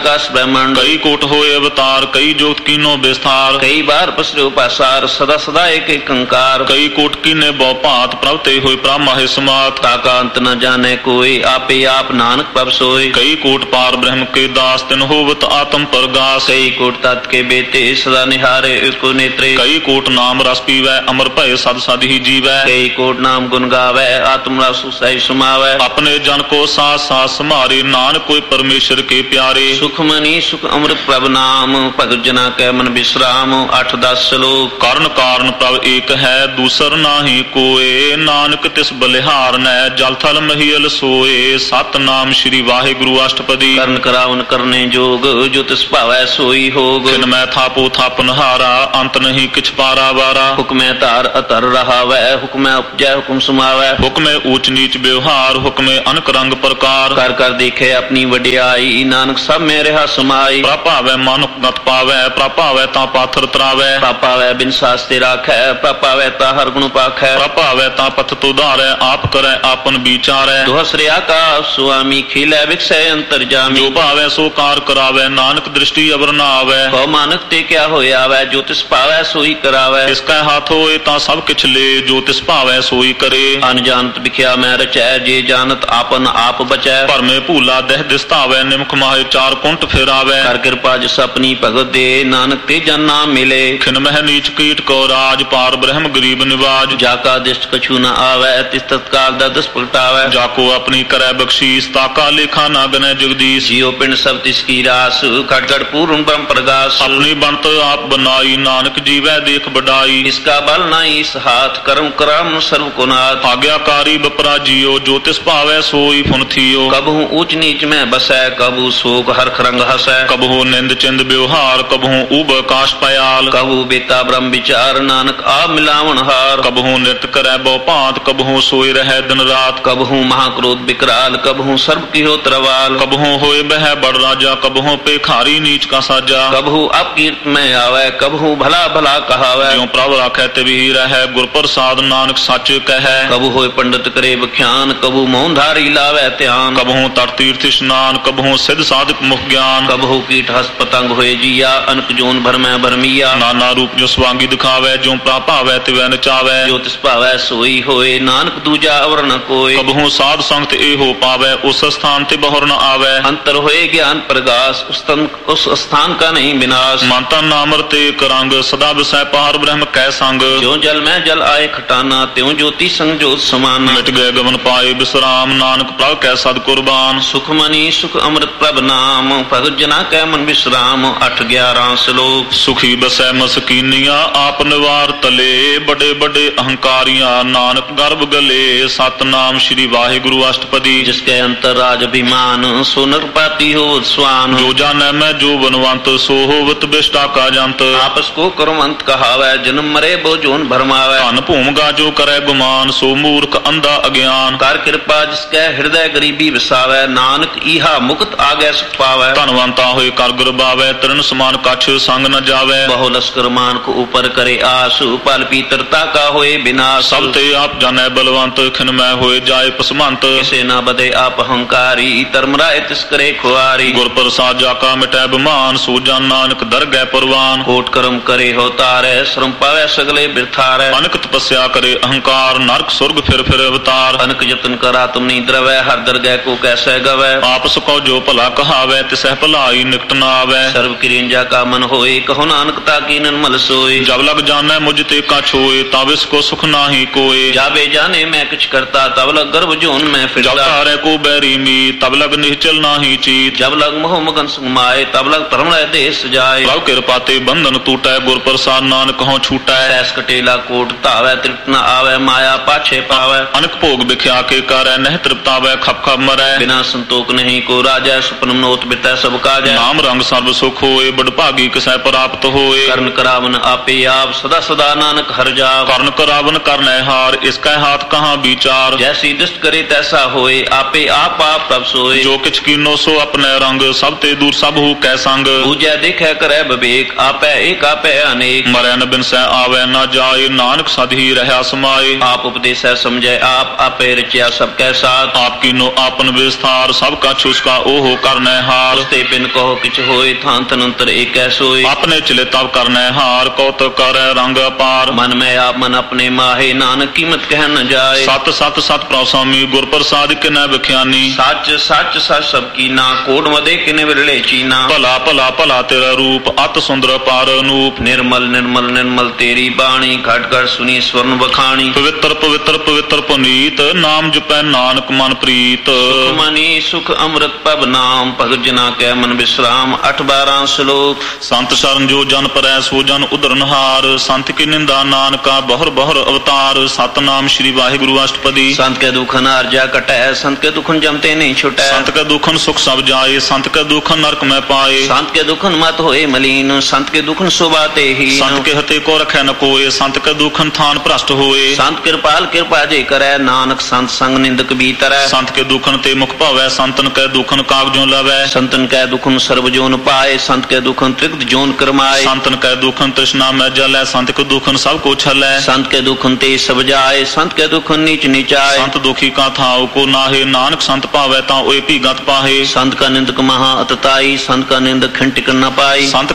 Speaker 2: ਬ੍ਰਹਮੰਡ।
Speaker 1: ਕਈ ਕੋਟ ਹੋਏ ਅਵਤਾਰ, ਕਈ ਜੋਤ ਕੀਨੋ ਵਿਸਥਾਰ।
Speaker 2: ਕਈ ਬਾਰ ਪਸਰਿਓ ਪਾਸਾਰ, ਸਦਾ ਸਦਾ ਏਕ ਏਕ ਅੰਕਾਰ।
Speaker 1: ਕਈ ਕੋਟ ਕੀਨੇ ਬਹੁ ਭਾਂਤ, ਪ੍ਰਭ ਤੇ ਹੋਏ ਪ੍ਰਮਾਹਿ ਸਮਾਤ।
Speaker 2: ਤਾਕਾ ਅੰਤ ਨ ਜਾਣੈ ਕੋਈ, ਆਪੇ ਆਪ ਨਾਨਕ ਪ੍ਰਭ ਸੋਏ।
Speaker 1: ਕਈ ਕੋਟ ਪਾਰ ਬ੍ਰਹਮ ਕੇ ਦਾਸ, ਤਿਨ ਹੋਵਤ ਆਤਮ ਪ੍ਰਗਾਸ।
Speaker 2: ਕਈ ਕੋਟ ਤਤ ਕੇ ਬੇਤੇ, ਸਦਾ ਨਿਹਾਰੇ ਏਕੋ ਨੇਤਰੇ।
Speaker 1: ਕਈ ਕੋਟ ਨਾਮ ਰਸ ਪੀਵੈ, ਅਮਰ ਭਏ ਸਦ ਸਦ ਹੀ ਜੀਵੈ।
Speaker 2: ਕਈ ਕੋਟ ਨਾਮ ਗੁਣ ਗਾਵੈ, ਆਤਮ ਰਸ ਸਹਿ ਸਮਾਵੈ।
Speaker 1: ਆਪਣੇ ਜਨ ਕੋ ਸਾਥ ਸਾਥ ਸਮਾਰੇ, ਨਾਨਕ ਕੋਈ ਪਰਮੇਸ਼ਰ ਕੇ ਪਿਆਰੇ।
Speaker 2: ਸੁਖਮਨੀ ਸੁਖ ਅੰਮ੍ਰਿਤ ਪ੍ਰਭ ਨਾਮ, ਭਗਤ ਜਨਾ ਕੈ ਮਨ ਬਿਸਰਾਮ। 8-10 ਸ਼ਲੋਕ।
Speaker 1: ਕਰਨ ਕਾਰਨ ਪ੍ਰਭ ਏਕ ਹੈ, ਦੂਸਰ ਨਾਹੀ ਕੋਏ। ਨਾਨਕ ਤਿਸ ਬਲਿਹਾਰ ਨੈ, ਜਲ ਥਲ ਮਹੀਲ ਸੋਏ। ਸਤਨਾਮ ਸ੍ਰੀ ਵਾਹਿਗੁਰੂ ਅਸ਼ਟਪਦੀ।
Speaker 2: ਕਰਨ ਕਰਾਵਨ ਕਰਨੇ ਜੋਗ, ਜੋ ਤਿਸ ਭਾਵੈ ਸੋਈ ਹੋਗ।
Speaker 1: ਖਿਨ ਮੈਂ ਥਾਪੋ ਥਾਪਨ ਹਾਰਾ, ਅੰਤ ਨਹੀਂ ਕਿਛ ਪਾਰਾ ਵਾਰਾ।
Speaker 2: ਹੁਕਮੈ ਧਾਰ ਅਤਰ ਰਹਾਵੈ, ਹੁਕਮੈ ਉਪਜੈ ਹੁਕਮ ਸਮਾਵੈ।
Speaker 1: ਹੁਕਮੇ ਊਚ ਨੀਚ ਵਿਵਹਾਰ, ਹੁਕਮੇ ਅਨਕ ਰੰਗ ਪ੍ਰਕਾਰ।
Speaker 2: ਕਰ ਕਰ ਦੇਖੇ ਆਪਣੀ ਵਡਿਆਈ, ਨਾਨਕ ਸਭ ਮੇ ਰਿਹਾ ਸਮਾਈ।
Speaker 1: ਪ੍ਰਭ ਭਾਵੈ ਮਨੁ ਗਤ ਪਾਵੈ, ਪ੍ਰਭ ਭਾਵੈ ਤਾਂ ਪਾਥਰ ਤਰਾਵੈ।
Speaker 2: ਪ੍ਰਭ ਭਾਵੈ ਬਿਨ ਸਾਸਤੇ ਰਾਖੈ, ਪ੍ਰਭ ਭਾਵੈ ਤਾਂ ਹਰ ਗੁਣ ਪਾਖੈ।
Speaker 1: ਪ੍ਰਭ ਭਾਵੈ ਤਾਂ ਪਥ ਤੁਧਾਰੈ, ਆਪ ਕਰੈ ਆਪਨ ਵਿਚਾਰੈ।
Speaker 2: ਦੁਹਸਰਿ ਆਕਾਸ ਸੁਆਮੀ, ਖਿਲੈ ਵਿਖਸੈ ਅੰਤਰ ਜਾਮੀ।
Speaker 1: ਜੋ ਭਾਵੈ ਸੋ ਕਾਰ ਕਰਾਵੈ, ਨਾਨਕ ਦ੍ਰਿਸ਼ਟੀ ਅਵਰ ਨਾ ਆਵੈ।
Speaker 2: ਕਉ ਮਾਨਕ ਤੇ ਕਿਆ ਹੋਇਆ ਵੈ, ਜੋ ਤਿਸ ਭਾਵੈ ਸੋਈ ਕਰਾਵੈ।
Speaker 1: ਇਸ ਕੈ ਹੱਥ ਹੋਏ ਤਾਂ ਸਭ ਕਿਛ ਲੇ, ਜੋ ਤਿਸ ਭਾਵੈ ਸੋਈ ਕਰੇ।
Speaker 2: ਅਨਜਾਨਤ ਵਿਖਿਆ ਮੈਂ ਰਚੈ, ਜੇ ਜਾਣਤ ਆਪਨ ਆਪ ਬਚੈ।
Speaker 1: ਭਰਮੇ ਭੂਲਾ ਦਹਿ ਦਿਸਤਾਵੈ, ਨਿਮਖ ਮਾਹੇ ਚਾਰ ਕੁੰਟ ਫੇਰਾਵੈ।
Speaker 2: ਕਰ ਕਿਰਪਾ ਜਿਸ ਆਪਣੀ ਭਗਤ ਦੇ, ਨਾਨਕ ਤੇ ਜਨ ਨਾਮ ਮਿਲੇ।
Speaker 1: ਖਿਨ ਮਹਿ ਨੀਚ ਕੀਟ ਕੋ ਰਾਜ, ਪਾਰ ਬ੍ਰਹਮ ਗਰੀਬ ਨਿਵਾਜ।
Speaker 2: ਜਾ ਕਾ ਦਿਸ਼ਟ ਕਛੂ ਨ ਆਵੈ, ਤਿਸ ਤਤਕਾਲ ਦਾ ਦਸ ਪਲਟਾਵੈ।
Speaker 1: ਜਾ ਕੋ ਆਪਣੀ ਕਰੈ ਬਖਸ਼ੀਸ, ਤਾਕਾ ਲੇਖਾ ਨਾ ਗਨੈ ਜਗਦੀਸ਼।
Speaker 2: ਜਿਉ ਪਿੰਡ ਸਭ ਤਿਸ ਕੀ ਰਾਸ, ਘਟ ਘਟ ਪੂਰਨ ਬ੍ਰਹਮ ਪ੍ਰਗਾਸ।
Speaker 1: ਆਪਣੀ ਬਣਤ ਆਪ ਬਨਾਈ, ਨਾਨਕ ਜੀਵੈ ਦੇਖ ਬਡਾਈ।
Speaker 2: ਇਸਕਾ ਬਲ ਨਾਈ ਇਸ ਹਾਥ, ਕਰਮ ਕਰਾਮ ਸਰਬ ਕੋ ਨਾਥ।
Speaker 1: ਆਗਿਆਕਾਰੀ ਬਪਰਾ ਜੀਓ, ਜੋ ਤਿਸ ਭਾਵੈ ਸੋਈ ਫੁਨ ਥੀਓ।
Speaker 2: ਕਬਹੂ ਊਚ ਨੀਚ ਮੈਂ ਬਸੈ, ਕਬੂ ਸੋਕ ਹਰਖ ਰੰਗ ਹਸੈ।
Speaker 1: ਕਬਹੂ ਨਿੰਦ ਚਿੰਦ ਵਿਵਹਾਰ, ਕਬਹੂ ਊਬ ਆਕਾਸ਼ ਪਇਆਲ।
Speaker 2: ਕਬੂ ਬੇਤਾ ਬ੍ਰਹਮ ਵਿਚਾਰ, ਨਾਨਕ ਆਪ ਮਿਲਾਵਣ ਹਾਰ।
Speaker 1: ਕਬਹੂ ਨਿਤ ਕਰੈ ਬਹੁ ਭਾਂਤ, ਕਬਹੂ ਸੋਈ ਰਹੈ ਦਿਨ ਰਾਤ।
Speaker 2: ਕਬਹੂ ਮਹਾਕ੍ਰੋਧ ਵਿਕਰਾਲ, ਕਬਹੂ ਸਰਬ ਕੀਹੋ ਤਰਵਾਲ।
Speaker 1: ਕਬਹੂ ਹੋਏ ਬਹਿ ਬੜ ਰਾਜਾ, ਕਬਹੂ ਭੇਖਾਰੀ ਨੀਚ ਕਾ ਸਾਜਾ।
Speaker 2: ਕਬਹੂ ਅਪਕੀਰਤ ਮੈਂ ਆਵੈ, ਕਬਹੂ ਭਲਾ ਭਲਾ ਕਹਾਵੈ।
Speaker 1: ਜਿਉ ਪ੍ਰਭ ਰਾਖੈ ਤਿਵਹੀ ਰਹੈ, ਗੁਰ ਪ੍ਰਸਾਦ ਨਾਨਕ ਸੱਚ ਕਹੈ।
Speaker 2: ਕਬੂ ਹੋਏ ਪੰਡਤ ਕਰੇ ਵਿਖਿਆਨ, ਕਬੂ ਮੋਹਨ ਧਾਰੀ ਲਾਵੈ ਧਿਆਨ।
Speaker 1: ਕਬਹੂ ਤਟ ਤੀਰਥ ਇਸ਼ਨਾਨ, ਕਬਹੂ ਸਿਧ ਸਾਧਕ ਮੁਖ ਗਿਆਨ।
Speaker 2: ਕਬਹੂ ਕੀਟ ਹਸ ਪਤੰਗ ਹੋਏ ਜੀਆ, ਅਨਕ ਜੋਨ ਭਰਮੈ ਭਰਮੀਆ।
Speaker 1: ਨਾਨਾ ਰੂਪ ਜੋ ਸਵਾਂਗੀ ਦਿਖਾਵੈ, ਜਿਉ ਪ੍ਰਭ ਭਾਵੈ ਤਿਵੈ ਨਚਾਵੈ।
Speaker 2: ਜੋ ਤਿਸ ਭਾਵੈ ਸੋਈ ਹੋਏ, ਨਾਨਕ ਦੂਜਾ ਅਵਰ ਨ ਕੋਇ।
Speaker 1: ਕਬਹੂ ਸਾਧ ਸੰਗਤ ਇਹੋ ਪਾਵੈ, ਉਸ ਸਥਾਨ ਤੇ ਬਹੁਰ ਨ ਆਵੈ।
Speaker 2: ਅੰਤਰ ਹੋਏ ਗਿਆਨ ਪ੍ਰਗਾਸ, ਉਸ ਸਥਾਨ ਕਾ ਨਹੀਂ ਵਿਨਾਸ਼।
Speaker 1: ਮਨ ਤਨ ਨਾਮ ਰਤੇ ਇਕ ਰੰਗ, ਸਦਾ ਵਿਸੈ ਪਾਰ ਬ੍ਰਹਮ ਕੈ ਸੰਗ।
Speaker 2: ਜਿਉ ਜਲ ਮੈਂ ਜਲ ਆਏ ਖਟਾਨਾ, ਤਿਉ ਜੋਤੀ ਸੰਗ ਜੋਤ ਸਮਾਨਾ।
Speaker 1: ਮਿਟ ਗਏ ਗਵਨ ਪਾਏ ਬਿਸਰਾਮ, ਨਾਨਕ ਪ੍ਰਭ ਕੈ ਸਦ ਕੁਰਬਾਨ।
Speaker 2: ਸੁਖਮਨੀ ਸੁਖ ਅੰਮ੍ਰਿਤ ਪ੍ਰਭ ਨਾਮ, ਭਗਤ ਜਨਾ ਕੈ ਮਨ ਬਿਸਰਾਮ। 8-11 ਸ਼ਲੋਕ।
Speaker 1: ਸੁਖੀ ਬਸੈ ਮਸਕੀਨੀਆਂ, ਆਪ ਨਿਵਾਰ ਤਲੇ। ਬੜੇ ਬੜੇ ਅਹੰਕਾਰੀਆਂ, ਨਾਨਕ ਗਰਭ ਗਲੇ। ਸਤਨਾਮ ਸ੍ਰੀ ਵਾਹਿਗੁਰੂ ਅਸ਼ਟਪਦੀ।
Speaker 2: ਜਿਸ ਕੈ ਅੰਤਰ ਰਾਜ ਅਭਿਮਾਨ, ਸੋ ਨਰਪਾਤੀ ਹੋਵਤ ਸਵਾਨ।
Speaker 1: ਜੋ ਜਾਣੈ ਮੈਂ ਜੋ ਬਨਵੰਤ, ਸੋ ਹੋਵਤ ਬਿਸ਼ਟਾ ਕਾ ਜੰਤ।
Speaker 2: ਆਪਸ ਕੋ ਕਰਮੰਤ ਕਹਾਵੈ, ਜਨਮ ਮਰੇ ਬੋ ਜੋਨ ਭਰਮਾਵੈ।
Speaker 1: ਧਨ ਭੂਮਗਾ ਜੋ ਕਰੈ ਗੁਮਾਨ, ਸੋ ਮੂਰਖ ਅੰਧਾ ਅਗਿਆਨ।
Speaker 2: ਕਰ ਕਿਰਪਾ ਜਿਸ ਕੈ ਹਿਰਦੈ ਗਰੀਬੀ ਵਸਾਵੈ, ਨਾਨਕ ਈਹਾ ਮੁਕਤ ਆਗੈ ਸੁਖ ਪਾਵੈ।
Speaker 1: ਧਨਵੰਤਾ ਹੋਏ ਕਰ ਗੁਰਬਾਵੈ, ਤਰਨ ਸਮਾਨ ਕਛ ਸੰਗ ਨ ਜਾਵੈ।
Speaker 2: ਬਹੁ ਲਸਕਰ ਮਾਨ ਕੋ ਉਪਰ ਕਰੇ ਆਸ, ਪਲ ਪੀਤਰਤਾ ਕਾ ਹੋਏ ਬਿਨਾਸ਼।
Speaker 1: ਸਭ ਤੇ ਆਪ ਜਾਣੈ ਬਲਵੰਤ, ਖਿਨ ਮੈਂ ਹੋਏ ਜਾਏ ਪਸਮੰਤ।
Speaker 2: ਕਿਸੇ ਨਾ ਬਦੇ ਆਪ ਹੰਕਾਰੀ, ਧਰਮ ਰਾਏ ਤਿਸ ਕਰੇ ਖੁਆਰੀ।
Speaker 1: ਗੁਰ ਪ੍ਰਸਾਦ ਜਾ ਕਾ ਮਿਟੈ ਬਿਮਾਨ, ਸੋ ਜਨ ਨਾਨਕ ਦਰਗਹਿ ਪਰਵਾਨ।
Speaker 2: ਕੋਟ ਕਰਮ ਕਰੇ ਹੋ ਤਾਰੈ, ਸ਼ਰਮ ਪਾਵੈ ਸਗਲੇ ਬਿਰਥਾਰੈ।
Speaker 1: ਅਨਕ ਤਪੱਸਿਆ ਕਰੇ ਅਹੰਕਾਰ, ਨਰਕ ਸੁਰਗ ਫਿਰ ਫਿਰ ਅਵਤਾਰ।
Speaker 2: ਅਨਕ ਯਤਨ ਕਰਾ ਤੁਮ ਨੀ ਦਰਵੈ, ਹਰ ਦਰਗਹਿ ਕੋ ਕੈਸੈ ਗਵੈ।
Speaker 1: ਆਪਸ ਕੋ ਜੋ ਭਲਾ ਕਹਾਵੈ, ਤਿਸਹਿ ਭਲਾਈ ਨਿਕਟ ਨ ਆਵੈ।
Speaker 2: ਸਰਬ ਕਿਰਿੰਜਾ ਕਾ ਮਨ ਹੋਏ, ਕਹੋ ਨਾਨਕ ਤਾਕੀ ਨਿਰਮਲ ਸੋਏ।
Speaker 1: ਜਬ ਲਗ ਜਾਣੈ ਮੁਝ ਤੇ ਕਾ ਛੋਏ, ਤਬ ਇਸ ਕੋ ਸੁਖ ਨਾਹੀ ਕੋਏ।
Speaker 2: ਜਾਵੇ ਜਾਣੇ ਮੈਂ ਕਿਛ ਕਰਤਾ, ਤਬ ਲਗ ਗਰਭ ਜੋਨ ਮੈਂ
Speaker 1: ਜਬ
Speaker 2: ਫਿਰਤਾ।
Speaker 1: ਤਾਰੈ ਕੋ ਬੈਰੀ ਮੀ, ਤਬ ਲਗ ਨਿਹਚਲ ਨਾਹੀ ਚੀਤ।
Speaker 2: ਜਬ ਲਗ ਮੋਹ ਮਗਨ ਸੁਮਾਏ, ਤਬ ਲਗ ਧਰਮ ਰਾਏ ਦੇਹ ਸਜਾਏ।
Speaker 1: ਪ੍ਰਭ ਕਿਰਪਾ ਤੇ ਬੰਧਨ ਟੂਟੈ, ਗੁਰ ਪ੍ਰਸਾਦ ਨਾਨਕ ਹਉ ਛੂਟੈ।
Speaker 2: ਸੈਸ ਕਟੇਲਾ ਕੋਟ ਧਾਵੈ, ਤ੍ਰਿਪਤ ਨ ਆਵੈ, ਮਾਇਆ ਪਾਛੇ ਪਾਵੈ।
Speaker 1: ਅਨਕ ਭੋਗ ਵਿਖਿਆ ਕੇ ਕਰੈ, ਨਹਿ ਤ੍ਰਿਪਤਾਵੈ ਖਪ ਖਪ ਮਰੈ।
Speaker 2: ਬਿਨਾ ਸੰਤੋਖ ਨਹੀਂ ਕੋ ਰਾਜੈ, ਸੁਪਨ ਮਨੋਤ ਬਿਤੈ ਸਭ ਕਾਜੈ।
Speaker 1: ਨਾਮ ਰੰਗ ਸਰਬ ਸੁਖ ਹੋਏ, ਬੜ ਭਾਗੀ ਕਿਸੈ ਪ੍ਰਾਪਤ ਹੋਏ।
Speaker 2: ਕਰਨ ਕਰਾਵਨ ਆਪੇ ਆਪ, ਸਦਾ ਸਦਾ ਨਾਨਕ ਹਰਿ ਜਾਪ।
Speaker 1: ਕਰਨ ਕਰਾਵਨ ਕਰਨੈ ਹਾਰ, ਇਸ ਕੈ ਹਾਥ ਕਹਾਂ ਵਿਚਾਰ।
Speaker 2: ਜੈਸੀ ਦ੍ਰਿਸ਼ਟ ਕਰੇ ਤੈਸਾ ਹੋਏ, ਆਪੇ ਆਪ ਆਪ ਪ੍ਰਭ ਸੋਏ।
Speaker 1: ਜੋ ਕਿਛ ਕੀਨੋ ਸੋ ਆਪਣੈ ਰੰਗ, ਸਭ ਤੇ ਦੂਰ ਸਭ ਹੂ ਕੈ ਸੰਗ।
Speaker 2: ਬੂਝੈ ਦੇਖੈ ਕਰੈ ਵਿਵੇਕ, ਆਪੈ ਏਕ ਆਪੈ ਅਨੇਕ।
Speaker 1: ਮਰੈ ਨ ਬਿਨਸੈ ਆਵੈ ਨ ਜਾਏ, ਨਾਨਕ ਸਦ ਹੀ ਰਹਿਆ ਸਮਾਏ।
Speaker 2: ਆਪ ਉਪਦੇਸੈ ਸਮਝੈ ਆਪ, ਆਪੇ ਰਚਿਆ ਸਭ ਕੈ ਸਾਥ।
Speaker 1: ਆਪ ਕੀਨੋ ਆਪਨ ਵਿਸਥਾਰ, ਸਭ ਕਛ ਉਸਕਾ ਓਹੋ ਕਰਨੈ ਹਾਰ।
Speaker 2: ਉਸਤੇ ਬਿਨ ਬਿਨ ਕਹੋ ਕਿਛ ਹੋਏ, ਥਾਨ ਤਨੰਤਰ ਏਕੈ ਸੋਏ।
Speaker 1: ਆਪਣੇ ਚਲੇ ਤਬ ਕਰਨੈ ਹਾਰ, ਕੌਤਕ ਕਰੈ ਰੰਗ ਅਪਾਰ।
Speaker 2: ਮਨ ਮੈਂ ਆਪ ਮਨ ਆਪਣੇ ਮਾਹੇ, ਨਾਨਕ ਕੀਮਤ ਕਹਿ ਨ ਜਾਏ।
Speaker 1: ਸਤ ਸਤ ਸਤ ਪ੍ਰਸਾਮੀ, ਗੁਰ ਪ੍ਰਸਾਦਿ ਕਿਨੈ ਵਿਖਿਆਨੀ।
Speaker 2: ਸੱਚ ਸੱਚ ਸੱਚ ਸਭ ਕੀਨਾ, ਕੋਟ ਵਦੇ ਕਿਨੇ ਵਿਰਲੇ ਚੀਨਾ।
Speaker 1: ਭਲਾ ਭਲਾ ਭਲਾ ਤੇਰਾ ਰੂਪ, ਅਤ ਸੁੰਦਰ ਪਾਰ ਅਨੂਪ।
Speaker 2: ਨਿਰਮਲ ਨਿਰਮਲ ਨਿਰਮਲ ਤੇਰੀ ਬਾਣੀ, ਘਟ ਘਟ ਸੁਣੀ ਸਵਰਨ ਵਖਾਣੀ।
Speaker 1: ਪਵਿੱਤਰ ਪਵਿੱਤਰ ਪਵਿੱਤਰ ਪੁਨੀਤ, ਨਾਮ ਜਪੈ ਨਾਨਕ ਮਨ ਪ੍ਰੀਤ।
Speaker 2: ਸੁਖ ਮਨੀ ਸੁਖ ਅੰਮ੍ਰਿਤ ਪਬ ਨਾਮ, ਭਗਤ ਜਨਾ ਕੈ ਮਨ ਵਿਸਰਾਮ। 8-12 ਸ਼ਲੋਕ।
Speaker 1: ਸੰਤ ਸ਼ਰਨ ਜੋ ਜਨ ਪਰੈ, ਸੋ ਜਨ ਉਧਰਨਹਾਰ। ਸੰਤ ਕੀ ਨਿੰਦਾ ਨਾਨਕਾ, ਬਹੁਰ ਬਹੁਰ ਅਵਤਾਰ। ਸਤਨਾਮ ਸ੍ਰੀ ਵਾਹਿਗੁਰੂ ਅਸ਼ਟਪਦੀ।
Speaker 2: ਸੰਤ ਕੇ ਦੁਖਨ ਆਰਜਾ ਕਟੈ, ਸੰਤ ਕੇ ਦੁਖਨ ਜਮਤੇ ਨਹੀਂ ਛੁਟੈ।
Speaker 1: ਸੰਤ ਕੈ ਦੁਖਨ ਸੁਖ ਸਭ ਜਾਏ, ਸੰਤ ਕੈ ਦੁਖਨ ਨਰਕ ਮੈਂ ਪਾਏ।
Speaker 2: ਸੰਤ ਕੇ ਦੁਖਨ ਮਤ ਹੋਏ ਮਲੀਨ, ਸੰਤ ਕੇ ਦੁਖਨ ਸੁਬਾਤੇ ਹੀ।
Speaker 1: ਸੰਤ ਕੇ ਹਤੇ ਕੋ ਰਖੈ ਨ ਕੋਏ, ਸੰਤ ਕੈ ਦੁਖਨ ਥਾਨ ਭ੍ਰਸ਼ਟ ਹੋਏ।
Speaker 2: ਸੰਤ ਕਿਰਪਾਲ ਕਿਰਪਾ ਜੇ ਕਰੈ, ਨਾਨਕ ਸੰਤ ਸੰਗ ਨਿੰਦਕ ਵੀ ਤਰੈ।
Speaker 1: ਸੰਤ ਕੇ ਦੁਖਨ ਤੇ ਮੁਖ ਭਾਵੈ, ਸੰਤਨ ਕੈ ਦੁਖਨ ਕਾਗਜੋਂ ਲਵੈ।
Speaker 2: ਸੰਤਨ ਕੈ ਦੁਖਨ ਸਰਬ ਜੋਨ ਪਾਏ, ਸੰਤ ਕੈ ਦੁਖਨ ਤ੍ਰਿਗਤ ਜੋਨ ਕਰਮਾਏ।
Speaker 1: ਸੰਤਨ ਕੈ ਦੁਖਨ ਤ੍ਰਿਸ਼ਨਾ ਮੈਂ ਜਲੈ, ਸੰਤ ਕੈ ਦੁਖਨ ਸਭ ਕੋ ਛਲੈ।
Speaker 2: ਸੰਤ ਕੇ ਦੁਖਨ ਤੇ ਸਭ ਜਾਏ, ਸੰਤ ਕੇ ਦੁਖਨ ਨੀਚ ਨੀਚਾਏ।
Speaker 1: ਸੰਤ ਦੁਖੀ ਕਾ ਥਾਉ ਕੋ ਨਾਹੇ, ਨਾਨਕ ਸੰਤ ਭਾਵੈ ਤਾਂ ਓਏ ਭੀ ਗਤ ਪਾਹੇ।
Speaker 2: ਸੰਤ ਕਾ ਨਿੰਦਕ ਮਹਾ ਅਤਤਾਈ, ਸੰਤ ਕਾ ਨਿੰਦਕ ਖਿੰਡ ਟਿਕਣ ਨ ਪਾਈ।
Speaker 1: ਸੰਤ